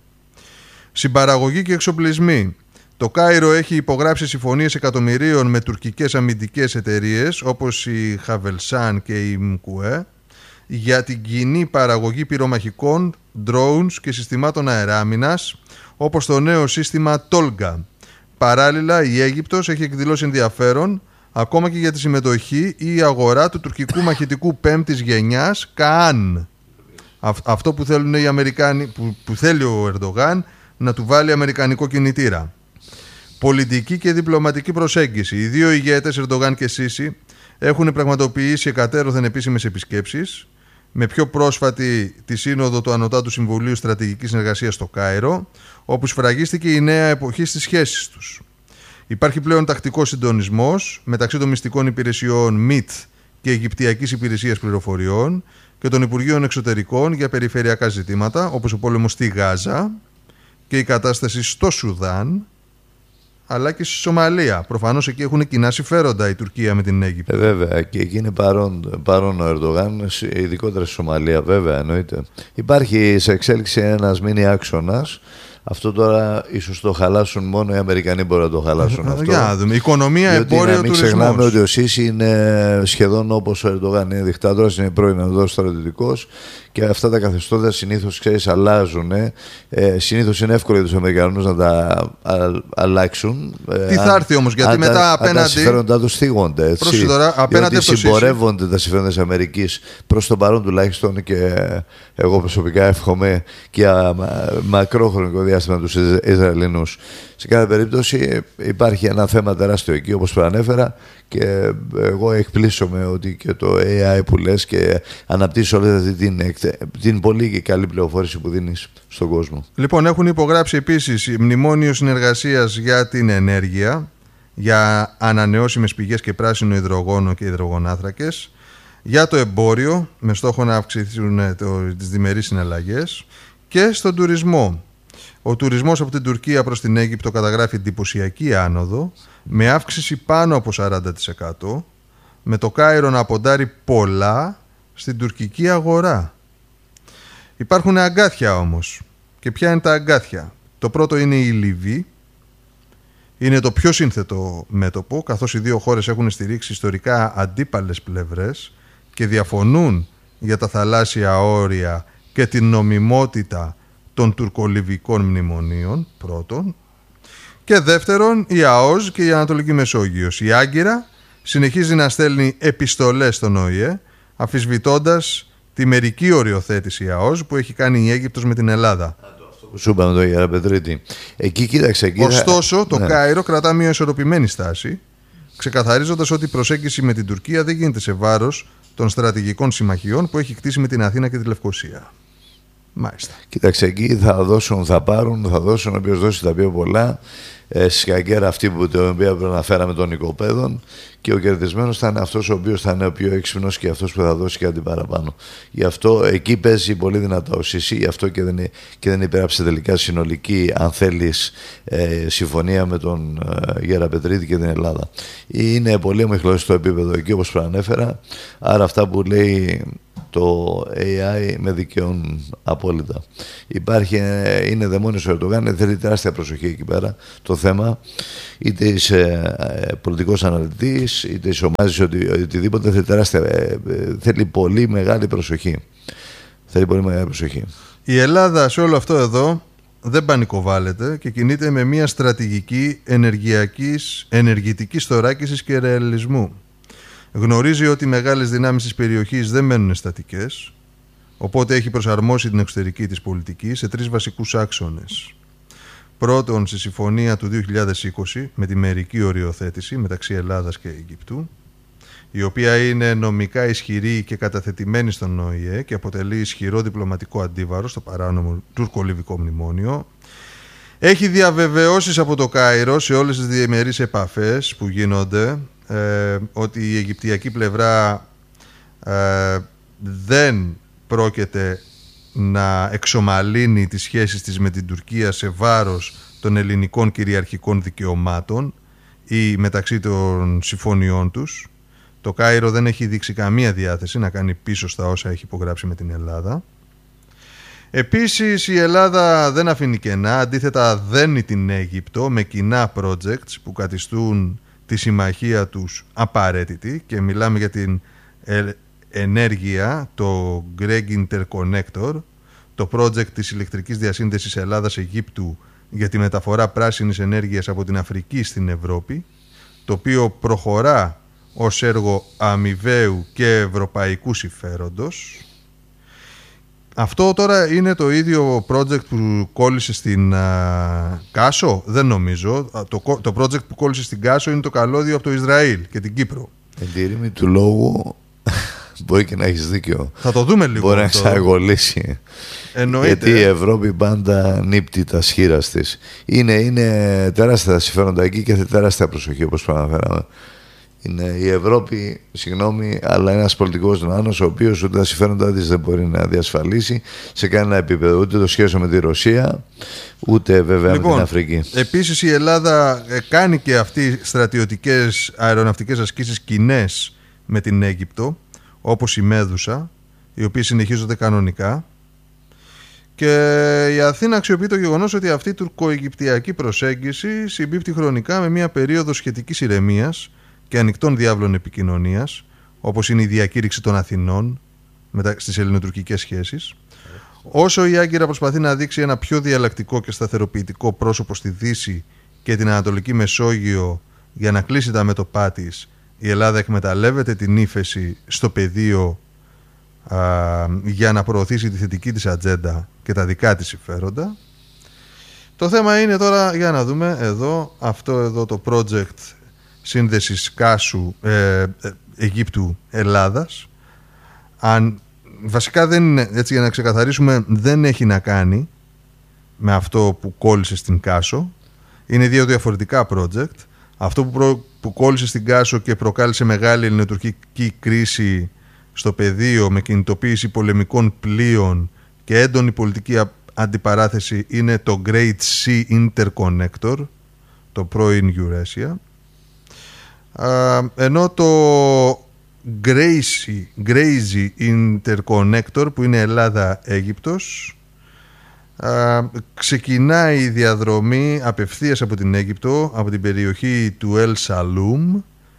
Συμπαραγωγή και εξοπλισμοί. Το Κάιρο έχει υπογράψει συμφωνίες εκατομμυρίων με τουρκικές αμυντικές εταιρείες όπως η Χαβελσάν και η Μκουέ για την κοινή παραγωγή πυρομαχικών, drones και συστημάτων αεράμινας όπως το νέο σύστημα Tolga. Παράλληλα, η Αίγυπτος έχει εκδηλώσει ενδιαφέρον ακόμα και για τη συμμετοχή ή αγορά του τουρκικού μαχητικού πέμπτης γενιάς Καάν. Αυτό που θέλουν οι Αμερικάνοι, που, που θέλει ο Ερντογάν να του βάλει αμερικανικό κινητήρα. Πολιτική και διπλωματική προσέγγιση. Οι δύο ηγέτες, Ερντογάν και Σίση, έχουν πραγματοποιήσει εκατέρωθεν επίσημες επισκέψεις, με πιο πρόσφατη τη σύνοδο του Ανωτάτου Συμβουλίου Στρατηγικής Συνεργασίας στο Κάιρο, όπου σφραγίστηκε η νέα εποχή στις σχέσεις τους. Υπάρχει πλέον τακτικός συντονισμός μεταξύ των μυστικών υπηρεσιών ΜΙΤ και Αιγυπτιακής Υπηρεσίας Πληροφοριών και των Υπουργείων Εξωτερικών για περιφερειακά ζητήματα, όπως ο πόλεμος στη Γάζα και η κατάσταση στο Σουδάν, αλλά και στη Σομαλία. Προφανώς εκεί έχουν κοινά συμφέροντα η Τουρκία με την Αίγυπτο.
Ε, βέβαια, και εκεί είναι παρόν, παρόν ο Ερντογάν, ειδικότερα στη Σομαλία, βέβαια, εννοείται. Υπάρχει σε εξέλιξη ένας μίνι άξονας. Αυτό τώρα ίσως το χαλάσουν μόνο οι Αμερικανοί, μπορούν να το χαλάσουν αυτό.
Για να δούμε. Οικονομία,
διότι
εμπόριο,
τουρισμός. Μην ξεχνάμε ότι ο Σίση είναι σχεδόν όπως ο Ερντογάν. Είναι δικτάτορας, είναι πρώην εδώ στρατιωτικός και αυτά τα καθεστώτα συνήθως, ξέρεις, αλλάζουν. Ε, συνήθως είναι εύκολο για τους Αμερικανούς να τα α, αλλάξουν.
Τι θα έρθει όμως, γιατί μετά
τα,
απέναντι.
Τα συμφέροντά τους θίγονται. Έτσι,
τώρα, απέναντι
διότι συμπορεύονται τα συμφέροντα της Αμερικής προς τον παρόν τουλάχιστον, και εγώ προσωπικά εύχομαι και για μακρόχρονικό διάστημα τους Ισραηλινούς. Σε κάθε περίπτωση υπάρχει ένα θέμα τεράστιο εκεί, όπως προανέφερα, και εγώ εκπλήσωμαι ότι και το έι άι που λες και αναπτύσσει όλη αυτή την, την πολύ καλή πληροφόρηση που δίνεις στον κόσμο.
Λοιπόν, έχουν υπογράψει επίσης μνημόνιο συνεργασίας για την ενέργεια, για ανανεώσιμες πηγές και πράσινο υδρογόνο και υδρογονάθρακες, για το εμπόριο με στόχο να αυξηθούν τις διμερείς συναλλαγές, και στον τουρισμό. Ο τουρισμός από την Τουρκία προς την Αίγυπτο καταγράφει εντυπωσιακή άνοδο, με αύξηση πάνω από σαράντα τοις εκατό, με το Κάιρο να ποντάρει πολλά στην τουρκική αγορά. Υπάρχουν αγκάθια όμως. Και ποια είναι τα αγκάθια? Το πρώτο είναι η Λιβύη. Είναι το πιο σύνθετο μέτωπο, καθώς οι δύο χώρες έχουν στηρίξει ιστορικά αντίπαλες πλευρές και διαφωνούν για τα θαλάσσια όρια και την νομιμότητα των τουρκολιβικών μνημονίων, πρώτον. Και δεύτερον, η ΑΟΣ και η Ανατολική Μεσόγειος. Η Άγκυρα συνεχίζει να στέλνει επιστολές στον Ο Ε Ε, αμφισβητώντας τη μερική οριοθέτηση ΑΟΣ που έχει κάνει η Αίγυπτος με την Ελλάδα.
Σου είπαμε το Γεραπετρίτη. Εκεί κοίταξε. Εκεί
Ωστόσο, το
ναι.
Κάιρο κρατά μια ισορροπημένη στάση, ξεκαθαρίζοντας ότι η προσέγγιση με την Τουρκία δεν γίνεται σε βάρος των στρατηγικών συμμαχιών που έχει κτίσει με την Αθήνα και τη Λευκοσία. Μάλιστα.
Κοίταξε, εκεί θα δώσουν, θα πάρουν, θα δώσουν, ο οποίος δώσει τα πιο πολλά. Ε, σκαγκέρα αυτή που την οποία αναφέραμε των οικοπαίδων, και ο κερδισμένος θα είναι αυτός ο οποίος θα είναι ο πιο έξυπνος και αυτός που θα δώσει κάτι παραπάνω. Γι' αυτό εκεί παίζει πολύ δυνατά ο Σίση, γι' αυτό και δεν, και δεν υπέραψε τελικά συνολική, αν θέλεις, ε, συμφωνία με τον ε, Γεραπετρίτη και την Ελλάδα. Είναι πολύ ομιχλό στο επίπεδο εκεί, όπως προανέφερα, άρα αυτά που λέει το έι άι με δικαιών απόλυτα. Υπάρχει, είναι δαιμόνιος ο Ερντογάν, θέλει τεράστια προσοχή εκεί πέρα το θέμα, είτε είσαι ε, πολιτικός αναλυτής, είτε είσαι ομάζεις, οτι, οτιδήποτε, θέλει τεράστια, ε, ε, θέλει πολύ μεγάλη προσοχή. Θέλει πολύ μεγάλη προσοχή.
Η Ελλάδα σε όλο αυτό εδώ δεν πανικοβάλλεται και κινείται με μια στρατηγική ενεργειακής, ενεργητικής θωράκισης και ρεαλισμού. Γνωρίζει ότι οι μεγάλες δυνάμεις της περιοχής δεν μένουν στατικές, οπότε έχει προσαρμόσει την εξωτερική της πολιτική σε τρεις βασικούς άξονες. Πρώτον, στη συμφωνία του δύο χιλιάδες είκοσι με τη μερική οριοθέτηση μεταξύ Ελλάδας και Αιγύπτου, η οποία είναι νομικά ισχυρή και καταθετημένη στον Ο Η Ε και αποτελεί ισχυρό διπλωματικό αντίβαρο στο παράνομο τουρκο-λιβικό μνημόνιο. Έχει διαβεβαιώσεις από το Κάιρο σε όλες τις διεμερείς επαφές που γίνονται ε, ότι η αιγυπτιακή πλευρά ε, δεν πρόκειται να εξομαλύνει τις σχέσεις της με την Τουρκία σε βάρος των ελληνικών κυριαρχικών δικαιωμάτων ή μεταξύ των συμφωνιών τους. Το Κάιρο δεν έχει δείξει καμία διάθεση να κάνει πίσω στα όσα έχει υπογράψει με την Ελλάδα. Επίσης η Ελλάδα δεν αφήνει κενά, αντίθετα δένει την Αίγυπτο με κοινά projects που καθιστούν τη συμμαχία τους απαραίτητη, και μιλάμε για την ενέργεια, το Greg Interconnector, το project της ηλεκτρικής διασύνδεσης Ελλάδας-Αιγύπτου για τη μεταφορά πράσινης ενέργειας από την Αφρική στην Ευρώπη, το οποίο προχωρά ως έργο αμοιβαίου και ευρωπαϊκού συμφέροντος. Αυτό τώρα είναι το ίδιο project που κόλλησε στην α, Κάσο? Δεν νομίζω. Το, το project που κόλλησε στην Κάσο είναι το καλώδιο από το Ισραήλ και την Κύπρο.
Εν τη ρήμη του λόγου μπορεί και να έχεις δίκιο.
Θα το δούμε λίγο.
Μπορεί να εξαγωλήσει.
Εννοείται.
Γιατί η Ευρώπη πάντα νύπτει τα σχήρας της. Είναι, είναι τεράστια τα συμφέροντα εκεί και τεράστια προσοχή, όπως προαναφέραμε. Είναι η Ευρώπη, συγγνώμη, αλλά ένας πολιτικός νάνος ο οποίος ούτε τα συμφέροντά της δεν μπορεί να διασφαλίσει σε κανένα επίπεδο, ούτε το σχέσιο με τη Ρωσία, ούτε βέβαια λοιπόν, με την Αφρική.
Επίσης η Ελλάδα κάνει και αυτή στρατιωτικές αεροναυτικές ασκήσεις κοινές με την Αίγυπτο, όπως η Μέδουσα, οι οποίες συνεχίζονται κανονικά, και η Αθήνα αξιοποιεί το γεγονός ότι αυτή η τουρκο-αιγυπτιακή προσέγγιση συμπίπτει χρονικά με μια περίοδο σχετικής ηρεμίας και ανοιχτών διάβλων επικοινωνίας, όπως είναι η διακήρυξη των Αθηνών στις ελληνοτουρκικές σχέσεις. Όσο η Άγκυρα προσπαθεί να δείξει ένα πιο διαλλακτικό και σταθεροποιητικό πρόσωπο στη Δύση και την Ανατολική Μεσόγειο για να κλείσει τα μέτωπά της, η Ελλάδα εκμεταλλεύεται την ύφεση στο πεδίο α, για να προωθήσει τη θετική της ατζέντα και τα δικά της συμφέροντα. Το θέμα είναι τώρα, για να δούμε εδώ, αυτό εδώ το project σύνδεσης Κάσου, ε, Αιγύπτου, Ελλάδας. Αν, βασικά δεν είναι, έτσι για να ξεκαθαρίσουμε, δεν έχει να κάνει με αυτό που κόλλησε στην Κάσο. Είναι δύο διαφορετικά project. Αυτό που, προ, που κόλλησε στην Κάσο και προκάλεσε μεγάλη ελληνοτουρκική κρίση στο πεδίο με κινητοποίηση πολεμικών πλοίων και έντονη πολιτική αντιπαράθεση είναι το Great Sea Interconnector, το πρώην Eurasia. Uh, ενώ το Gracie, Gracie Interconnector, που είναι Ελλάδα-Αίγυπτος, uh, ξεκινάει η διαδρομή απευθείας από την Αίγυπτο, από την περιοχή του El Saloum,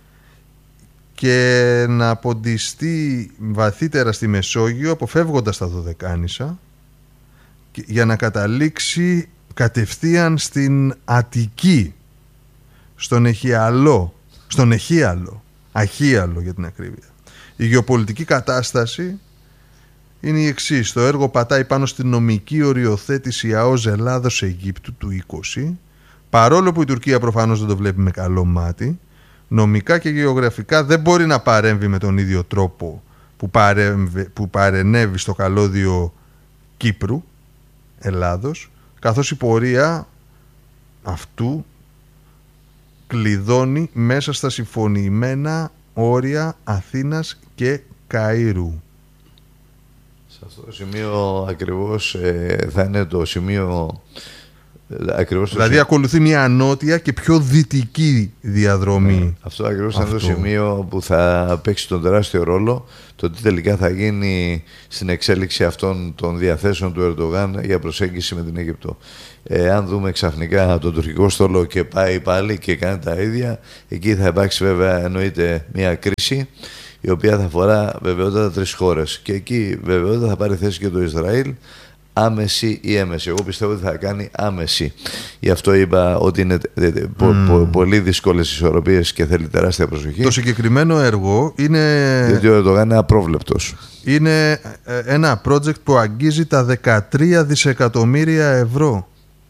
και να αποντιστεί βαθύτερα στη Μεσόγειο, αποφεύγοντας τα Δωδεκάνησα, για να καταλήξει κατευθείαν στην Αττική, στον Αιχιαλό, στον Αιχίαλο, Αχίαλο για την ακρίβεια. Η γεωπολιτική κατάσταση είναι η εξής. Το έργο πατάει πάνω στην νομική οριοθέτηση ΑΟΣ Ελλάδος Αιγύπτου του είκοσι, παρόλο που η Τουρκία προφανώς δεν το βλέπει με καλό μάτι. Νομικά και γεωγραφικά δεν μπορεί να παρέμβει με τον ίδιο τρόπο που, παρέμβει, που παρενέβη στο καλώδιο Κύπρου, Ελλάδος, καθώς η πορεία αυτού κλειδώνει μέσα στα συμφωνημένα όρια Αθήνας και Καΐρου.
Σε αυτό το σημείο ακριβώς ε, θα είναι το σημείο ακριβώς το
δηλαδή
σημείο...
ακολουθεί μια νότια και πιο δυτική διαδρομή.
Ναι, αυτό ακριβώς θα είναι το σημείο που θα παίξει τον τεράστιο ρόλο το τι τελικά θα γίνει στην εξέλιξη αυτών των διαθέσεων του Ερντογάν για προσέγγιση με την Αίγυπτο. Ε, αν δούμε ξαφνικά τον τουρκικό στόλο και πάει πάλι και κάνει τα ίδια, εκεί θα υπάρξει βέβαια εννοείται μια κρίση η οποία θα αφορά βεβαιότατα τρεις χώρες και εκεί βεβαιότατα θα πάρει θέση και το Ισραήλ, άμεση ή έμεση. Εγώ πιστεύω ότι θα κάνει άμεση. Γι' αυτό είπα ότι είναι πο, mm. πο, πολύ δύσκολες ισορροπίες και θέλει τεράστια προσοχή.
Το συγκεκριμένο έργο είναι...
διότι ο Ερντογάν είναι απρόβλεπτος.
Είναι ένα project που αγγίζει τα δεκατρία δισεκατομμύρια ευρώ.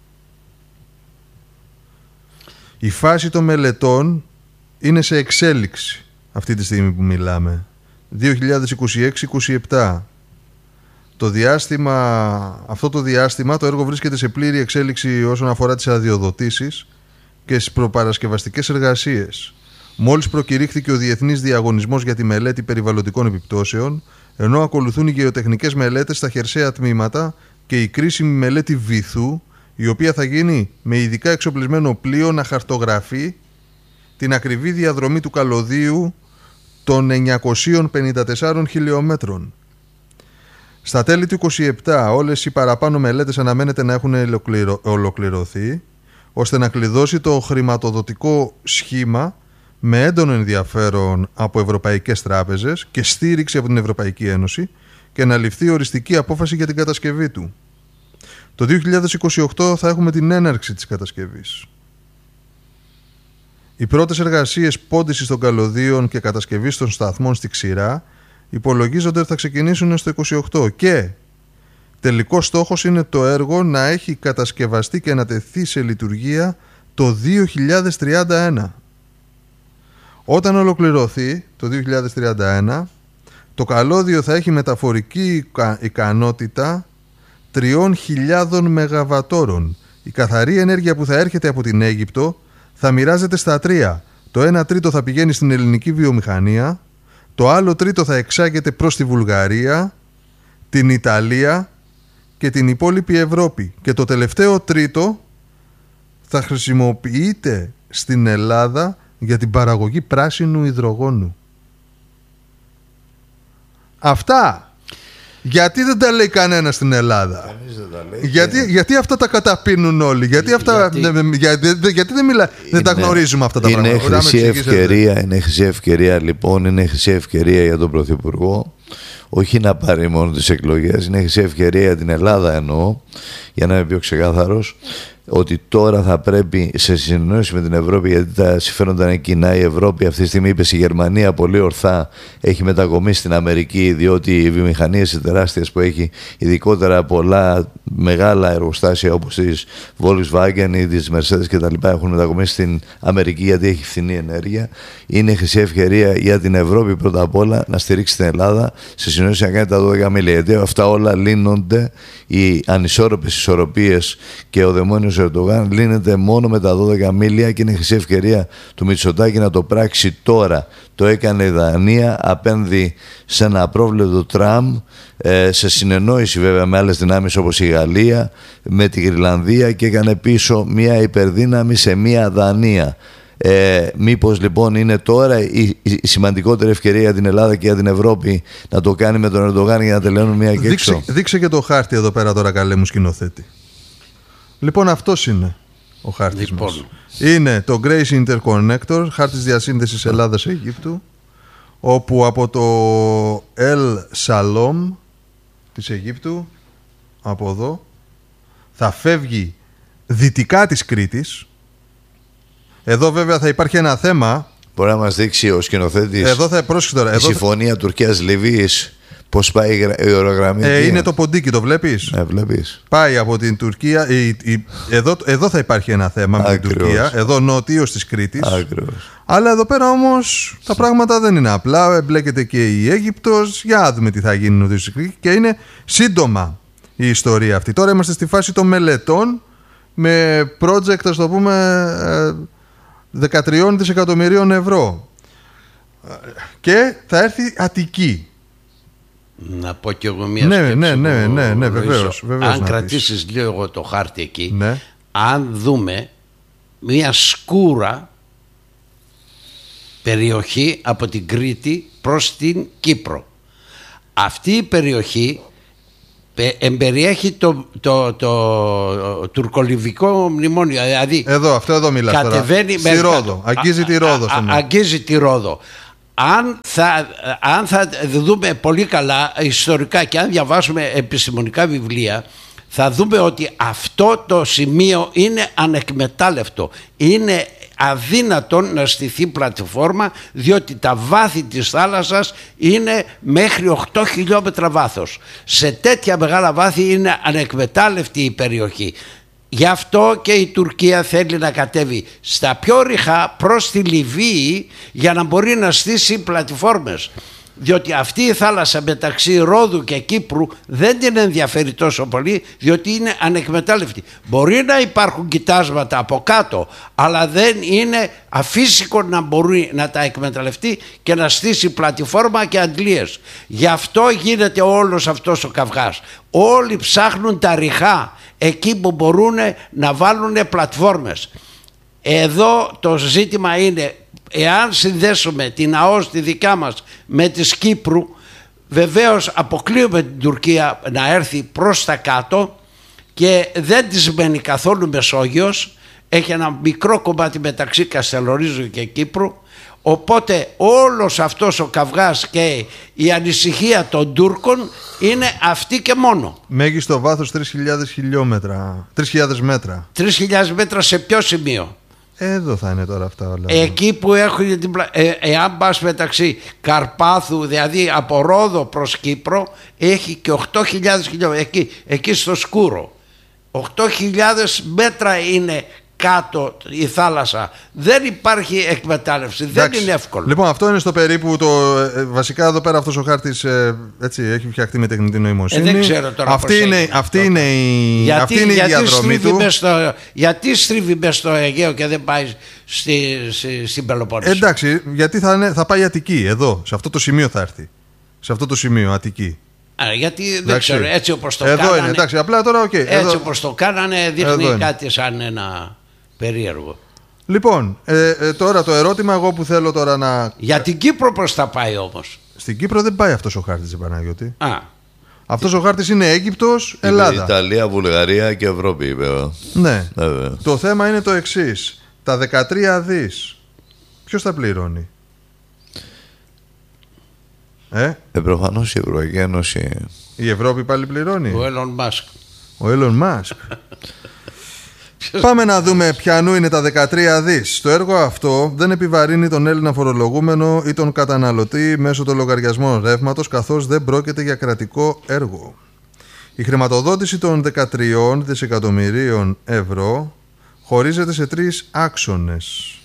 Η φάση των μελετών είναι σε εξέλιξη αυτή τη στιγμή που μιλάμε. δύο χιλιάδες είκοσι έξι είκοσι επτά. Το διάστημα, αυτό το διάστημα το έργο βρίσκεται σε πλήρη εξέλιξη όσον αφορά τις αδειοδοτήσεις και στις προπαρασκευαστικές εργασίες. Μόλις προκηρύχθηκε ο διεθνής διαγωνισμός για τη μελέτη περιβαλλοντικών επιπτώσεων, ενώ ακολουθούν οι γεωτεχνικές μελέτες στα χερσαία τμήματα και η κρίσιμη μελέτη βυθού, η οποία θα γίνει με ειδικά εξοπλισμένο πλοίο να χαρτογραφεί την ακριβή διαδρομή του καλωδίου των εννιακόσιων πενήντα τεσσάρων χιλιόμετρων. Στα τέλη του είκοσι επτά όλες οι παραπάνω μελέτες αναμένεται να έχουν ολοκληρωθεί, ώστε να κλειδώσει το χρηματοδοτικό σχήμα με έντονο ενδιαφέρον από ευρωπαϊκές τράπεζες και στήριξη από την Ευρωπαϊκή Ένωση και να ληφθεί οριστική απόφαση για την κατασκευή του. Το δύο χιλιάδες είκοσι οκτώ θα έχουμε την έναρξη της κατασκευής. Οι πρώτες εργασίες πόντισης των καλωδίων και κατασκευής των σταθμών στη Ξηρά υπολογίζονται ότι θα ξεκινήσουν στο είκοσι οκτώ και τελικός στόχος είναι το έργο να έχει κατασκευαστεί και να τεθεί σε λειτουργία το δύο χιλιάδες τριάντα ένα. Όταν ολοκληρωθεί το δύο χιλιάδες τριάντα ένα, το καλώδιο θα έχει μεταφορική ικανότητα τριών χιλιάδων μεγαβατόρων. Η καθαρή ενέργεια που θα έρχεται από την Αίγυπτο θα μοιράζεται στα τρία. Το ένα τρίτο θα πηγαίνει στην ελληνική βιομηχανία, το άλλο τρίτο θα εξάγεται προς τη Βουλγαρία, την Ιταλία και την υπόλοιπη Ευρώπη. Και το τελευταίο τρίτο θα χρησιμοποιείται στην Ελλάδα για την παραγωγή πράσινου υδρογόνου. Αυτά. Γιατί δεν τα λέει κανένα στην Ελλάδα?
Κανείς δεν τα λέει.
Γιατί, γιατί αυτά τα καταπίνουν όλοι? Γιατί, αυτά,
γιατί...
γιατί, γιατί δεν, μιλά, είναι, δεν τα γνωρίζουμε αυτά τα
είναι
πράγματα?
Χρυσή ευκαιρία, είναι χρυσή ευκαιρία λοιπόν, είναι χρυσή ευκαιρία για τον Πρωθυπουργό. Όχι να πάρει μόνο τις εκλογές, είναι χρυσή ευκαιρία για την Ελλάδα εννοώ, για να είμαι πιο ξεκάθαρος, ότι τώρα θα πρέπει σε συνεννόηση με την Ευρώπη, γιατί τα συμφέροντα είναι κοινά. Η Ευρώπη αυτή τη στιγμή, είπε η Γερμανία πολύ ορθά, έχει μετακομίσει στην Αμερική, διότι οι βιομηχανίες τεράστιες που έχει, ειδικότερα πολλά μεγάλα εργοστάσια όπως της Volkswagen ή της Mercedes κτλ., έχουν μετακομίσει στην Αμερική γιατί έχει φθηνή ενέργεια. Είναι χρυσή ευκαιρία για την Ευρώπη πρώτα απ' όλα να στηρίξει την Ελλάδα σε συνεννόηση να κάνει τα δώδεκα μίλια. Γιατί αυτά όλα λύνονται, οι ανισόρροπες ισορροπίες και ο δαιμόνιος Ερντογάν λύνεται μόνο με τα δώδεκα μίλια και είναι χρυσή ευκαιρία του Μητσοτάκη να το πράξει τώρα. Το έκανε η Δανία απέναντι σε ένα απρόβλεπτο Τραμπ, ε, σε συνεννόηση βέβαια με άλλες δυνάμεις όπως η Γαλλία, με τη Γρυλανδία, και έκανε πίσω μια υπερδύναμη σε μια Δανία. Ε, μήπως λοιπόν είναι τώρα η, η σημαντικότερη ευκαιρία για την Ελλάδα και για την Ευρώπη να το κάνει με τον Ερντογάν για να τελειώνουν μια και έξω?
Δείξε, δείξε και το χάρτη εδώ πέρα τώρα, καλέ μου σκηνοθέτη. Λοιπόν, αυτός είναι ο χάρτης λοιπόν. μας. Είναι το Grace Interconnector, χάρτης διασύνδεσης Ελλάδας-Αιγύπτου, όπου από το El Salom της Αιγύπτου, από εδώ, θα φεύγει δυτικά της Κρήτης. Εδώ βέβαια θα υπάρχει ένα θέμα.
Μπορεί να μας δείξει ο σκηνοθέτης
εδώ θα, τώρα,
η
εδώ
συμφωνία θα... Τουρκίας-Λιβύης, πώς πάει η ορογραμμή?
Ε, είναι το ποντίκι, το βλέπεις?
Ε, βλέπεις.
Πάει από την Τουρκία. Η, η, εδώ, εδώ θα υπάρχει ένα θέμα με
Ακριβώς.
την Τουρκία. Εδώ νότιος της Κρήτης.
Ακριβώς.
Αλλά εδώ πέρα όμως τα πράγματα δεν είναι απλά. Εμπλέκεται και η Αίγυπτος. Για να δούμε τι θα γίνει νότιος της Κρήτης. Και είναι σύντομα. η ιστορία αυτή. Τώρα είμαστε στη φάση των μελετών με project, ας το πούμε, δεκατρία δισεκατομμυρίων ευρώ. Και θα έρθει Αττική.
Να πω κι εγώ μια
ναι,
σκέψη.
Ναι, ναι, ναι, ναι, βεβαίως, βεβαίως.
Αν κρατήσεις λίγο εγώ το χάρτη εκεί,
ναι.
αν δούμε μια σκούρα περιοχή από την Κρήτη προς την Κύπρο. Αυτή η περιοχή εμπεριέχει το, το, το, το τουρκολιβικό μνημόνιο. Δηλαδή
εδώ, αυτό εδώ μιλάς τώρα. Στη Ρόδο. Αγγίζει τη Ρόδο.
Α, α, αγγίζει τη Ρόδο. Αν θα, αν θα δούμε πολύ καλά ιστορικά και αν διαβάσουμε επιστημονικά βιβλία, θα δούμε ότι αυτό το σημείο είναι ανεκμετάλλευτο. Είναι αδύνατον να στηθεί πλατφόρμα, διότι τα βάθη της θάλασσας είναι μέχρι οκτώ χιλιόμετρα βάθος. Σε τέτοια μεγάλα βάθη είναι ανεκμετάλλευτη η περιοχή. Γι' αυτό και η Τουρκία θέλει να κατέβει στα πιο ρηχά προς τη Λιβύη για να μπορεί να στήσει πλατφόρμες. Διότι αυτή η θάλασσα μεταξύ Ρόδου και Κύπρου δεν την ενδιαφέρει τόσο πολύ, διότι είναι ανεκμετάλλευτη. Μπορεί να υπάρχουν κοιτάσματα από κάτω, αλλά δεν είναι αφύσικο να μπορεί να τα εκμεταλλευτεί και να στήσει πλατφόρμα και αντλίες. Γι' αυτό γίνεται όλος αυτός ο καυγάς. Όλοι ψάχνουν τα ρηχά, εκεί που μπορούν να βάλουν πλατφόρμες. Εδώ το ζήτημα είναι, εάν συνδέσουμε την ΑΟΣ τη δικιά μας με της Κύπρου, βεβαίως αποκλείουμε την Τουρκία να έρθει προς τα κάτω και δεν της μένει καθόλου Μεσόγειος, έχει ένα μικρό κομμάτι μεταξύ Καστελορίζου και Κύπρου, οπότε όλος αυτός ο καυγάς και η ανησυχία των Τούρκων είναι αυτή και μόνο.
Μέγιστο βάθος τρεις χιλιάδες χιλιόμετρα, τρεις χιλιάδες μέτρα.
τρεις χιλιάδες μέτρα σε ποιο σημείο?
Εδώ θα είναι τώρα αυτά όλα.
Εκεί που έχουν την πλα... ε, εάν πας μεταξύ Καρπάθου, δηλαδή από Ρόδο προς Κύπρο, έχει και οκτώ χιλιάδες χιλιόμετρα. Εκεί, εκεί στο σκούρο. οκτώ χιλιάδες μέτρα είναι κάτω η θάλασσα. Δεν υπάρχει εκμετάλλευση. Εντάξει. Δεν είναι εύκολο.
Λοιπόν, αυτό είναι στο περίπου το. Ε, βασικά εδώ πέρα αυτός ο χάρτης ε, έτσι, έχει φτιαχτεί με τεχνητή νοημοσύνη.
Ε, δεν ξέρω τώρα.
Αυτή είναι, αυτή είναι η, γιατί, αυτή είναι η διαδρομή του.
Στο, γιατί στρίβει μες στο Αιγαίο και δεν πάει στη, στη, στην Πελοπόννησο?
Εντάξει, γιατί θα, είναι, θα πάει Αττική, εδώ. Σε αυτό το σημείο θα έρθει. Σε αυτό το σημείο, Αττική.
Α, γιατί δεν εντάξει. ξέρω, έτσι όπως το
εδώ
κάνανε.
Είναι, εντάξει, απλά τώρα, okay,
έτσι
εδώ,
όπως το κάνανε, δείχνει κάτι σαν ένα περίεργο.
Λοιπόν, ε, ε, τώρα το ερώτημα εγώ που θέλω τώρα να...
Για την Κύπρο πώς θα πάει όμως?
Στην Κύπρο δεν πάει αυτός ο χάρτης, Παναγιώτη.
Α.
Αυτός ο χάρτης είναι Αίγυπτος, Ελλάδα.
Ιταλία, Βουλγαρία και Ευρώπη, είπε.
Ναι. Βέβαια. Το θέμα είναι το εξής. Τα δεκατρία δις ποιος τα πληρώνει? Ε,
ε προφανώς η Ευρωπαϊκή Ένωση.
Η Ευρώπη πάλι πληρώνει.
Ο Elon Musk.
Ο Elon Musk. Πάμε να δούμε ποιανού είναι τα δεκατρία δις. Το έργο αυτό δεν επιβαρύνει τον Έλληνα φορολογούμενο ή τον καταναλωτή μέσω των λογαριασμών ρεύματος, καθώς δεν πρόκειται για κρατικό έργο. Η χρηματοδότηση των δεκατρία δισεκατομμυρίων ευρώ χωρίζεται σε τρεις άξονες.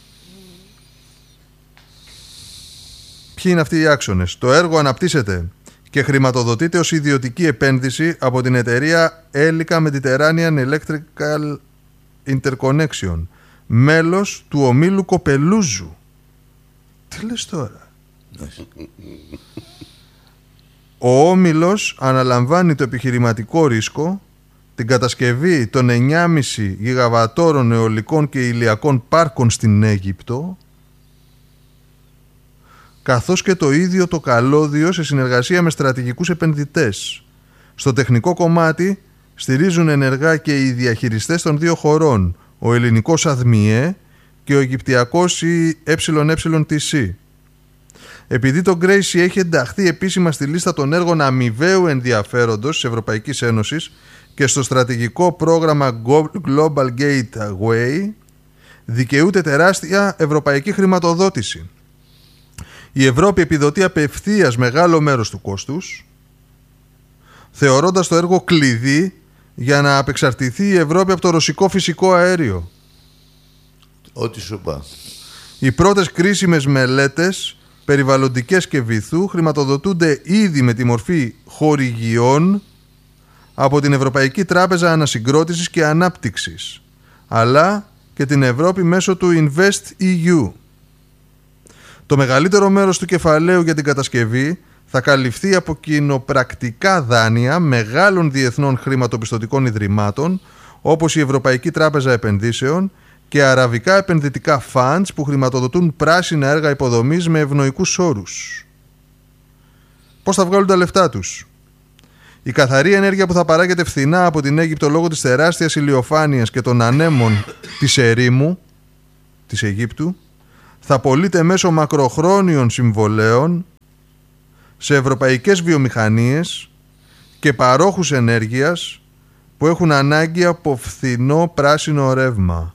Ποιοι είναι αυτοί οι άξονες? Το έργο αναπτύσσεται και χρηματοδοτείται ως ιδιωτική επένδυση από την εταιρεία Elica Mediterranean Electrical Interconnection, μέλος του ομίλου Κοπελούζου. Τι λες τώρα? Ο όμιλος αναλαμβάνει το επιχειρηματικό ρίσκο, την κατασκευή των εννιά κόμμα πέντε γιγαβατόρων αιωλικών και ηλιακών πάρκων στην Αίγυπτο, καθώς και το ίδιο το καλώδιο σε συνεργασία με στρατηγικούς επενδυτές. Στο τεχνικό κομμάτι στηρίζουν ενεργά και οι διαχειριστές των δύο χωρών, ο ελληνικός ΑΔΜΙΕ και ο αιγυπτιακός ΕΕΤΣ. Επειδή το Gracie έχει ενταχθεί επίσημα στη λίστα των έργων αμοιβαίου ενδιαφέροντος της Ευρωπαϊκής Ένωσης και στο στρατηγικό πρόγραμμα Global Gateway, δικαιούται τεράστια ευρωπαϊκή χρηματοδότηση. Η Ευρώπη επιδοτεί απευθείας μεγάλο μέρος του κόστους, θεωρώντας το έργο κλειδί για να απεξαρτηθεί η Ευρώπη από το ρωσικό φυσικό αέριο.
Ό,τι σου είπα.
Οι πρώτες κρίσιμες μελέτες περιβαλλοντικές και βυθού χρηματοδοτούνται ήδη με τη μορφή χορηγιών από την Ευρωπαϊκή Τράπεζα Ανασυγκρότησης και Ανάπτυξης, αλλά και την Ευρώπη μέσω του InvestEU. Το μεγαλύτερο μέρος του κεφαλαίου για την κατασκευή θα καλυφθεί από κοινοπρακτικά δάνεια μεγάλων διεθνών χρηματοπιστωτικών ιδρυμάτων, όπως η Ευρωπαϊκή Τράπεζα Επενδύσεων και αραβικά επενδυτικά funds που χρηματοδοτούν πράσινα έργα υποδομής με ευνοϊκούς όρους. Πώς θα βγάλουν τα λεφτά τους? Η καθαρή ενέργεια που θα παράγεται φθηνά από την Αίγυπτο λόγω της τεράστιας ηλιοφάνειας και των ανέμων της ερήμου της Αιγύπτου θα πωλείται μέσω μακροχρόνιων συμβολέων σε ευρωπαϊκές βιομηχανίες και παρόχους ενέργειας που έχουν ανάγκη από φθηνό πράσινο ρεύμα.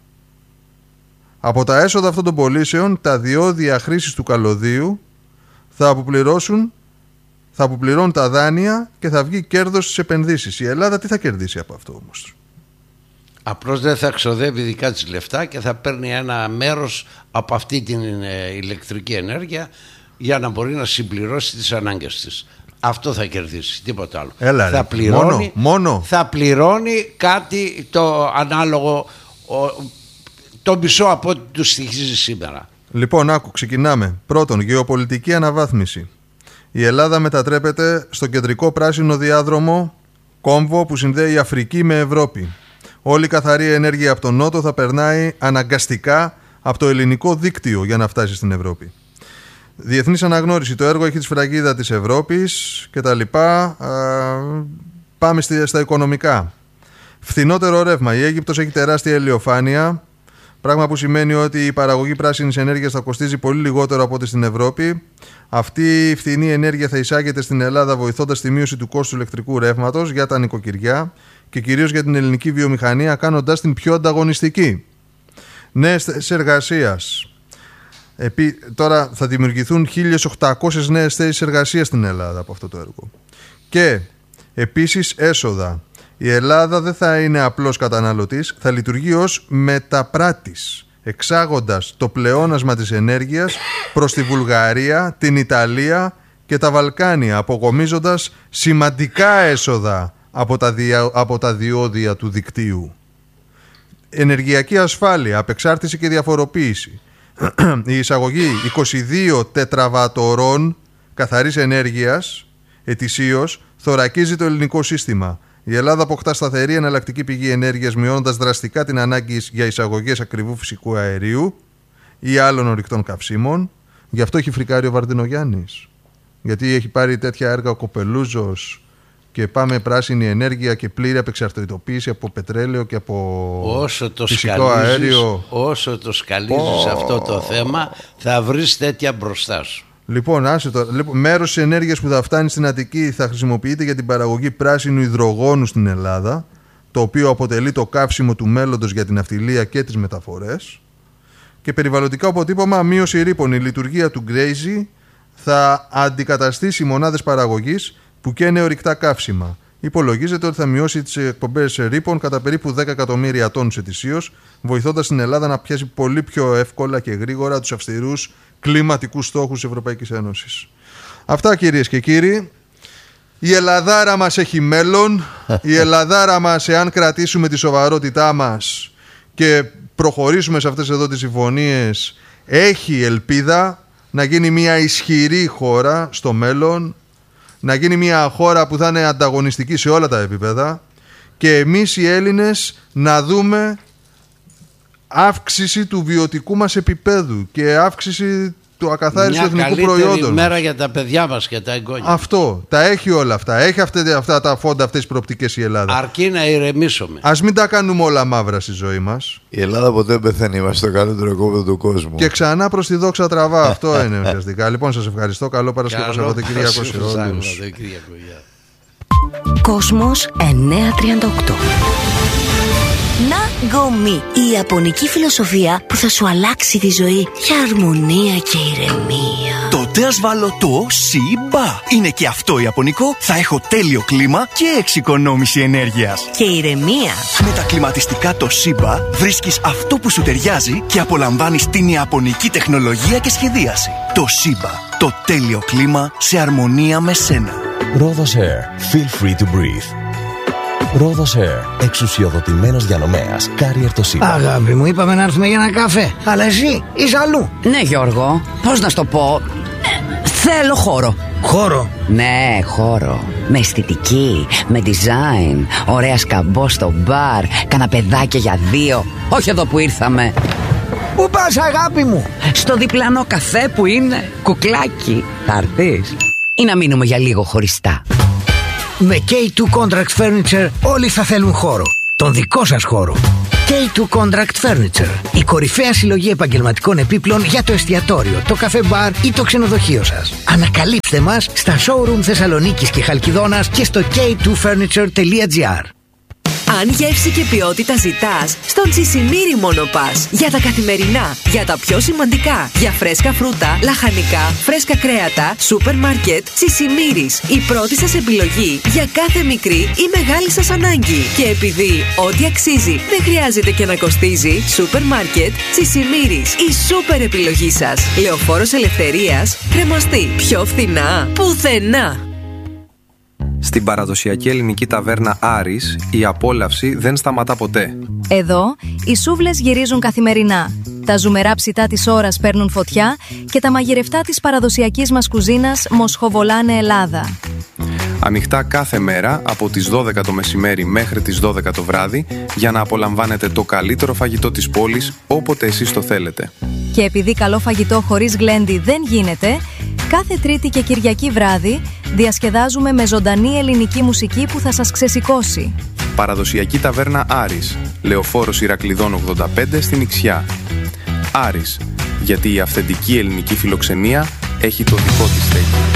Από τα έσοδα αυτών των πωλήσεων, τα διόδια χρήσης του καλωδίου θα αποπληρώσουν, θα αποπληρώνουν τα δάνεια και θα βγει κέρδος στις επενδύσεις. Η Ελλάδα τι θα κερδίσει από αυτό όμως?
Απλώς δεν θα ξοδεύει δικά της λεφτά και θα παίρνει ένα μέρος από αυτή την ηλεκτρική ενέργεια για να μπορεί να συμπληρώσει τις ανάγκες της. Αυτό θα κερδίσει, τίποτα άλλο.
Έλα,
θα,
ρε,
πληρώνει,
μόνο, μόνο.
θα πληρώνει κάτι το ανάλογο, το μισό από ό,τι του στοιχίζει σήμερα.
Λοιπόν, άκου, ξεκινάμε. Πρώτον, γεωπολιτική αναβάθμιση. Η Ελλάδα μετατρέπεται στο κεντρικό πράσινο διάδρομο κόμβο που συνδέει Αφρική με Ευρώπη. Όλη η καθαρή ενέργεια από τον Νότο θα περνάει αναγκαστικά από το ελληνικό δίκτυο για να φτάσει στην Ευρώπη. Διεθνής αναγνώριση. Το έργο έχει τη σφραγίδα της Ευρώπης και τα λοιπά. Πάμε στα οικονομικά. Φθηνότερο ρεύμα. Η Αίγυπτος έχει τεράστια ηλιοφάνεια, πράγμα που σημαίνει ότι η παραγωγή πράσινης ενέργειας θα κοστίζει πολύ λιγότερο από ό,τι στην Ευρώπη. Αυτή η φθηνή ενέργεια θα εισάγεται στην Ελλάδα, βοηθώντας τη μείωση του κόστου ηλεκτρικού ρεύματος για τα νοικοκυριά και κυρίως για την ελληνική βιομηχανία, κάνοντας την πιο ανταγωνιστική. Νέες θέσεις εργασίας. Επί, τώρα θα δημιουργηθούν χίλιες οκτακόσιες νέες θέσεις εργασίας στην Ελλάδα από αυτό το έργο. Και επίσης έσοδα. Η Ελλάδα δεν θα είναι απλώς καταναλωτής, θα λειτουργεί ως μεταπράτης, εξάγοντας το πλεόνασμα της ενέργειας προς τη Βουλγαρία, την Ιταλία και τα Βαλκάνια, αποκομίζοντας σημαντικά έσοδα από τα, δια, από τα διόδια του δικτύου. Ενεργειακή ασφάλεια, απεξάρτηση και διαφοροποίηση. Η εισαγωγή είκοσι δύο τετραβατορών καθαρής ενέργειας ετησίως θωρακίζει το ελληνικό σύστημα. Η Ελλάδα αποκτά σταθερή εναλλακτική πηγή ενέργειας, μειώνοντας δραστικά την ανάγκη για εισαγωγές ακριβού φυσικού αερίου ή άλλων ορυκτών καυσίμων. Γι' αυτό έχει φρικάρει ο Βαρδινογιάννης. Γιατί έχει πάρει τέτοια έργα ο Κοπελούζος και πάμε πράσινη ενέργεια και πλήρη απεξαρτητοποίηση από πετρέλαιο και από
όσο το
φυσικό αέριο.
Όσο το σκαλίζεις oh. αυτό το θέμα, θα βρεις τέτοια μπροστά σου. Λοιπόν, άσε το,
λοιπόν, μέρος της ενέργειας που θα φτάνει στην Αττική θα χρησιμοποιείται για την παραγωγή πράσινου υδρογόνου στην Ελλάδα, το οποίο αποτελεί το καύσιμο του μέλλοντος για την ναυτιλία και τις μεταφορές. Και περιβαλλοντικά αποτύπωμα, μείωση ρήπων. Η λειτουργία του Γκρέιζι θα αντικαταστήσει μονάδες παραγωγής που καίνε ορυκτά καύσιμα. Υπολογίζεται ότι θα μειώσει τις εκπομπές ρήπων κατά περίπου δέκα εκατομμύρια τόνους ετησίως, βοηθώντας την Ελλάδα να πιάσει πολύ πιο εύκολα και γρήγορα τους αυστηρούς κλιματικούς στόχους της Ευρωπαϊκής Ένωσης. Αυτά, κυρίες και κύριοι. Η Ελλαδάρα μας έχει μέλλον. Η Ελλαδάρα μας, εάν κρατήσουμε τη σοβαρότητά μας και προχωρήσουμε σε αυτές εδώ τις συμφωνίες, έχει ελπίδα να γίνει μια ισχυρή χώρα στο μέλλον, να γίνει μια χώρα που θα είναι ανταγωνιστική σε όλα τα επίπεδα και εμείς οι Έλληνες να δούμε αύξηση του βιωτικού μας επίπεδου και αύξηση του ακαθάριστου εθνικού προϊόντος. Μια
μέρα για τα παιδιά μας και τα εγγόνια.
Αυτό, τα έχει όλα αυτά. Έχει αυτά, αυτά τα φόντα, αυτές τις προοπτικές η Ελλάδα.
Αρκεί να ηρεμήσουμε.
Ας μην τα κάνουμε όλα μαύρα στη ζωή μας.
Η Ελλάδα ποτέ πεθαίνει, είμαστε το καλύτερο κόμμα του κόσμου.
Και ξανά προς τη δόξα τραβά. Αυτό είναι ουσιαστικά. Λοιπόν, σας ευχαριστώ. Καλό Παρασκευό Σαββατοκύριακο σε όλους.
Κόσμος εννιακόσια τριάντα οκτώ. Ναγκομί, η ιαπωνική φιλοσοφία που θα σου αλλάξει τη ζωή για αρμονία και ηρεμία.
Τότε ας βάλω το Σιμπα. Είναι και αυτό ιαπωνικό, θα έχω τέλειο κλίμα και εξοικονόμηση ενέργειας.
Και ηρεμία.
Με τα κλιματιστικά το Σιμπα βρίσκεις αυτό που σου ταιριάζει και απολαμβάνεις την ιαπωνική τεχνολογία και σχεδίαση. Το Σιμπα, το τέλειο κλίμα σε αρμονία με σένα.
Rhodos Air. Feel free to breathe. Rhodos Air. Εξουσιοδοτημένος διανομέας. Carrier Toshiba.
Αγάπη μου, είπαμε να έρθουμε για ένα καφέ. Αλλά εσύ είσαι αλλού.
Ναι, Γιώργο. Πώς να σου το πω. Θέλω χώρο.
Χώρο.
Ναι, χώρο. Με αισθητική, με design. Ωραία σκαμπό στο μπαρ. Καναπεδάκια για δύο. Όχι εδώ που ήρθαμε.
Πού πας, αγάπη μου?
Στο διπλανό καφέ που είναι κουκλάκι. Θα έρθεις ή να μείνουμε για λίγο χωριστά?
Με κέι τού Contract Furniture όλοι θα θέλουν χώρο. Τον δικό σας χώρο. κέι τού Contract Furniture. Η κορυφαία συλλογή επαγγελματικών επίπλων για το εστιατόριο, το καφέ μπαρ ή το ξενοδοχείο σας. Ανακαλύψτε μας στα showroom Θεσσαλονίκης και Χαλκιδόνας και στο κέι τού φέρνιτσερ τελεία τζι άρ.
Αν γεύση και ποιότητα ζητάς, στον Τσισιμίρι μόνο πας. Για τα καθημερινά, για τα πιο σημαντικά. Για φρέσκα φρούτα, λαχανικά, φρέσκα κρέατα, σούπερ μάρκετ, Τσισιμίρις. Η πρώτη σας επιλογή για κάθε μικρή ή μεγάλη σας ανάγκη. Και επειδή ό,τι αξίζει δεν χρειάζεται και να κοστίζει, σούπερ μάρκετ, Τσισιμίρις. Η σούπερ επιλογή σας. Λεωφόρος Ελευθερίας, Κρεμαστή. Πιο φθηνά, πουθενά.
Στην παραδοσιακή ελληνική ταβέρνα Άρης, η απόλαυση δεν σταματά ποτέ.
Εδώ, οι σούβλες γυρίζουν καθημερινά. Τα ζουμερά ψητά της ώρας παίρνουν φωτιά και τα μαγειρευτά της παραδοσιακής μας κουζίνας μοσχοβολάνε Ελλάδα.
Ανοιχτά κάθε μέρα από τις δώδεκα το μεσημέρι μέχρι τις δώδεκα το βράδυ για να απολαμβάνετε το καλύτερο φαγητό της πόλης όποτε εσείς το θέλετε.
Και επειδή καλό φαγητό χωρίς γλέντι δεν γίνεται, κάθε Τρίτη και Κυριακή βράδυ διασκεδάζουμε με ζωντανή ελληνική μουσική που θα σας ξεσηκώσει.
Παραδοσιακή ταβέρνα Άρης, Λεωφόρος Ηρακλειδών ογδόντα πέντε στην Ιξιά. Άρης, γιατί η αυθεντική ελληνική φιλοξενία έχει το δικό της στέκι.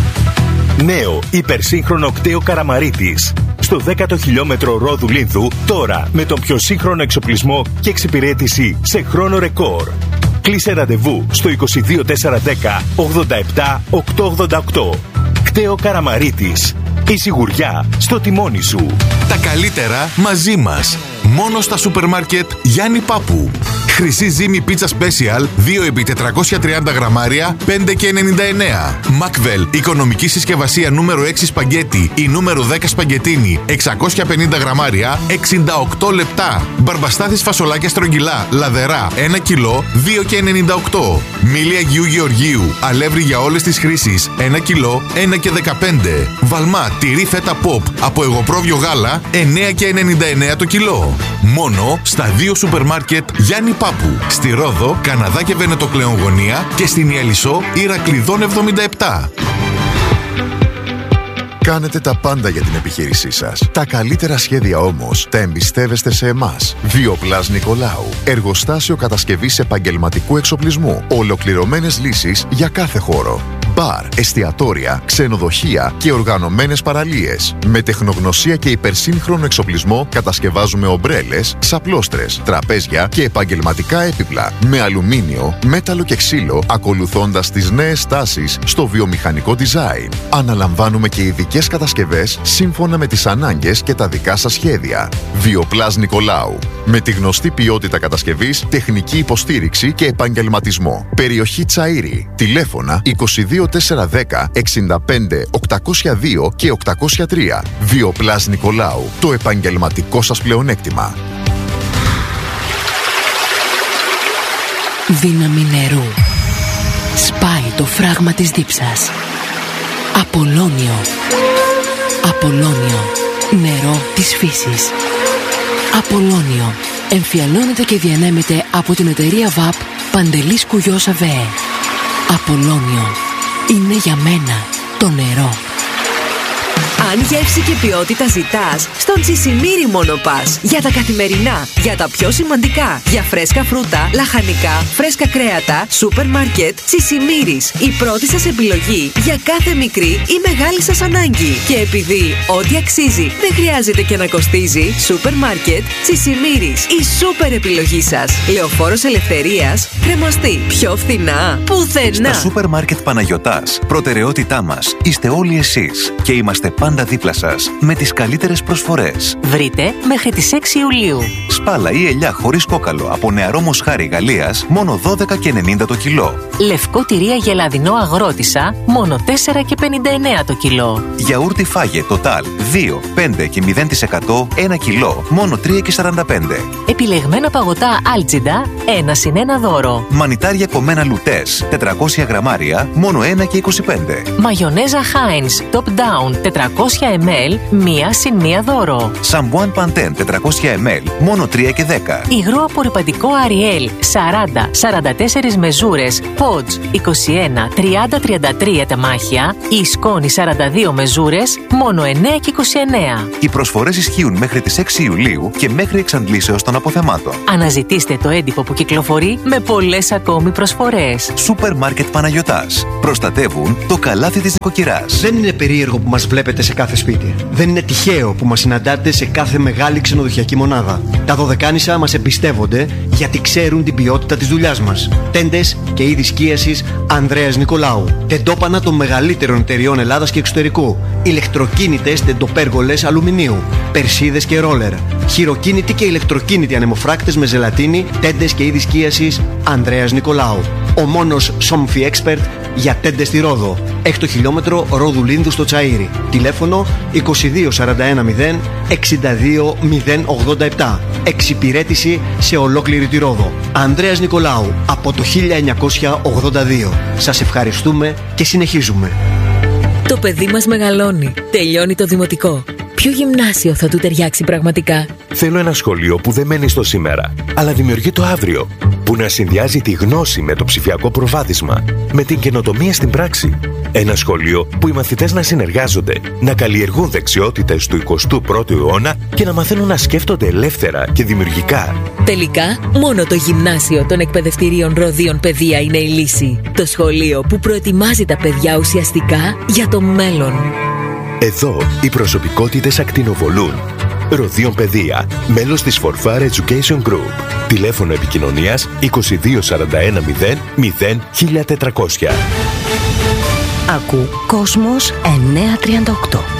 Νέο υπερσύγχρονο κτέο Καραμαρίτης. Στο δέκατο χιλιόμετρο Ρόδου Λίνθου, τώρα με τον πιο σύγχρονο εξοπλισμό και εξυπηρέτηση σε χρόνο ρεκόρ. Κλείσε ραντεβού στο είκοσι δύο τετρακόσια δέκα ογδόντα επτά οκτακόσια ογδόντα οκτώ. Κτέο Καραμαρίτης. Η σιγουριά στο τιμόνι σου.
Τα καλύτερα μαζί μας. Μόνο στα σούπερ μάρκετ Γιάννη Πάπου. Χρυσή ζύμη πίτσα special δύο επί τετρακόσια τριάντα γραμμάρια πέντε και ενενήντα εννέα. Μακβέλ οικονομική συσκευασία νούμερο έξι σπαγκέτι ή νούμερο δέκα σπαγκετίνι εξακόσια πενήντα γραμμάρια εξήντα οκτώ λεπτά. Μπαρμπαστάθης φασολάκια στρογγυλά λαδερά ένα κιλό δύο και ενενήντα οκτώ. Μήλι Αγίου Γεωργίου αλεύρι για όλες τις χρήσεις ένα κιλό ένα και δεκαπέντε. Βαλμά τυρί φέτα pop από εγωπρόβιο γάλα εννέα και ενενήντα εννέα το κιλό. Μόνο στα δύο σούπερ μάρκετ Γιάννη Πάπου. Στη Ρόδο, Καναδά και Βενετοκλέον γωνία και στην Ιαλισσό Ηρακλειδών εβδομήντα επτά.
Κάνετε τα πάντα για την επιχείρησή σας. Τα καλύτερα σχέδια όμως τα εμπιστεύεστε σε εμάς. Βιοπλάς Νικολάου. Εργοστάσιο κατασκευής επαγγελματικού εξοπλισμού. Ολοκληρωμένες λύσεις για κάθε χώρο. Μπαρ, εστιατόρια, ξενοδοχεία και οργανωμένες παραλίες. Με τεχνογνωσία και υπερσύγχρονο εξοπλισμό κατασκευάζουμε ομπρέλες, ξαπλώστρες, τραπέζια και επαγγελματικά έπιπλα. Με αλουμίνιο, μέταλλο και ξύλο, ακολουθώντας τις νέες τάσεις στο βιομηχανικό design. Αναλαμβάνουμε και ειδικές κατασκευές σύμφωνα με τις ανάγκες και τα δικά σας σχέδια. Βιοπλάς Νικολάου. Με τη γνωστή ποιότητα κατασκευής, τεχνική υποστήριξη και επαγγελματισμό. Περιοχή Τσαΐρη. Τηλέφωνα είκοσι δύο τετρακόσια δέκα εξήντα πέντε οκτακόσια δύο και οκτακόσια τρία. Βιοπλάς Νικολάου. Το επαγγελματικό σας πλεονέκτημα.
Δύναμη νερού. Σπάει το φράγμα της δίψας. Απολώνιο. Απολώνιο. Νερό της φύσης. Απολώνιο. Εμφιαλώνεται και διανέμεται από την εταιρεία ΒΑΠ Παντελής Κουγιός ΑΒΕ. Απολώνιο. Είναι για μένα το νερό.
Αν γεύση και ποιότητα ζητάς, στον Τσισιμίρι μόνο πας. Για τα καθημερινά, για τα πιο σημαντικά. Για φρέσκα φρούτα, λαχανικά, φρέσκα κρέατα, σούπερ μάρκετ, Τσισιμίρις. Η πρώτη σας επιλογή για κάθε μικρή ή μεγάλη σας ανάγκη. Και επειδή ό,τι αξίζει δεν χρειάζεται και να κοστίζει, σούπερ μάρκετ, Τσισιμίρις. Η σούπερ επιλογή σας. Λεωφόρος Ελευθερίας, Κρεμαστή. Πιο φθηνά, πουθενά.
Στα σούπερ μάρκετ Παναγιωτάς, προτεραιότητά μας είστε όλοι εσείς και είμαστε πάντα πάντα δίπλα σας με τις καλύτερες προσφορές.
Βρείτε μέχρι τις έξι Ιουλίου.
Σπάλα ή ελιά χωρίς κόκαλο από νεαρό μοσχάρι Γαλλίας, μόνο δώδεκα και ενενήντα το κιλό.
Λευκό τυρί αγελαδινό αγρότησα, μόνο τέσσερα και πενήντα εννέα το κιλό.
Γιαούρτι Φάγε Total δύο, πέντε και μηδέν τοις εκατό ένα κιλό, μόνο τρία και σαράντα πέντε.
Επιλεγμένα παγωτά Άλτζιντα, ένα συν ένα δώρο.
Μανιτάρια κομμένα Λουτές, τετρακόσια γραμμάρια, μόνο ένα και είκοσι πέντε.
Μαγιονέζα Heinz Top Down τετρακόσια μιλιλίτρα, μία συν μία δώρο.
Σαμπουάν Pantene τετρακόσια μιλιλίτρα, μόνο τρία και δέκα.
Υγρό απορρυπαντικό Ariel σαράντα σαράντα τέσσερα μεζούρες, Podge είκοσι ένα τριάντα τριάντα τρία τεμάχια ή σκόνη σαράντα δύο μεζούρες, μόνο εννέα και είκοσι εννέα.
Οι προσφορές ισχύουν μέχρι τις έξι Ιουλίου και μέχρι εξαντλήσεως των αποθεμάτων.
Αναζητήστε το έντυπο που κυκλοφορεί με πολλές ακόμη προσφορές.
Σούπερ Μάρκετ Παναγιωτάς. Προστατεύουν το καλάθι της νοικοκυράς.
Δεν είναι περίεργο που μας βλέπετε σε κάθε σπίτι. Δεν είναι τυχαίο που μας συναντάτε σε κάθε μεγάλη ξενοδοχειακή μονάδα. Τα Δωδεκάνησα μας εμπιστεύονται γιατί ξέρουν την ποιότητα της δουλειάς μας. Τέντες και είδη σκίασης Ανδρέας Νικολάου. Τεντόπανα των μεγαλύτερων εταιριών Ελλάδας και εξωτερικού. Ηλεκτροκίνητες τεντοπέργολες αλουμινίου. Περσίδες και ρόλερ. Χειροκίνητοι και ηλεκτροκίνητοι ανεμοφράκτες με ζελατίνη. Τέντες και είδη σκίασης Ανδρέας Νικολάου. Ο μόνος Somfy Expert για τέντες στη Ρόδο. Έκτο χιλιόμετρο Ρόδου Λίνδου στο Τσαΐρι. Τηλέφωνο είκοσι δύο σαράντα ένα μηδέν εξήντα δύο μηδέν ογδόντα επτά. Εξυπηρέτηση σε ολόκληρη τη Ρόδο. Ανδρέας Νικολάου από το χίλια εννιακόσια ογδόντα δύο. Σας ευχαριστούμε και συνεχίζουμε.
Το παιδί μας μεγαλώνει. Τελειώνει το δημοτικό. Ποιο γυμνάσιο θα του ταιριάξει πραγματικά?
Θέλω ένα σχολείο που δεν μένει στο σήμερα, αλλά δημιουργεί το αύριο. Που να συνδυάζει τη γνώση με το ψηφιακό προβάδισμα, με την καινοτομία στην πράξη. Ένα σχολείο που οι μαθητές να συνεργάζονται, να καλλιεργούν δεξιότητες του εικοστού πρώτου αιώνα και να μαθαίνουν να σκέφτονται ελεύθερα και δημιουργικά.
Τελικά, μόνο το γυμνάσιο των εκπαιδευτηρίων Ροδίων Παιδεία είναι η λύση. Το σχολείο που προετοιμάζει τα παιδιά ουσιαστικά για το μέλλον.
Εδώ οι προσωπικότητες ακτινοβολούν. Ροδίων Παιδεία, μέλος της Forfar Education Group. Τηλέφωνο επικοινωνίας είκοσι δύο σαράντα ένα μηδέν μηδέν χίλια τετρακόσια.
Ακού Κόσμος εννιακόσια τριάντα οκτώ.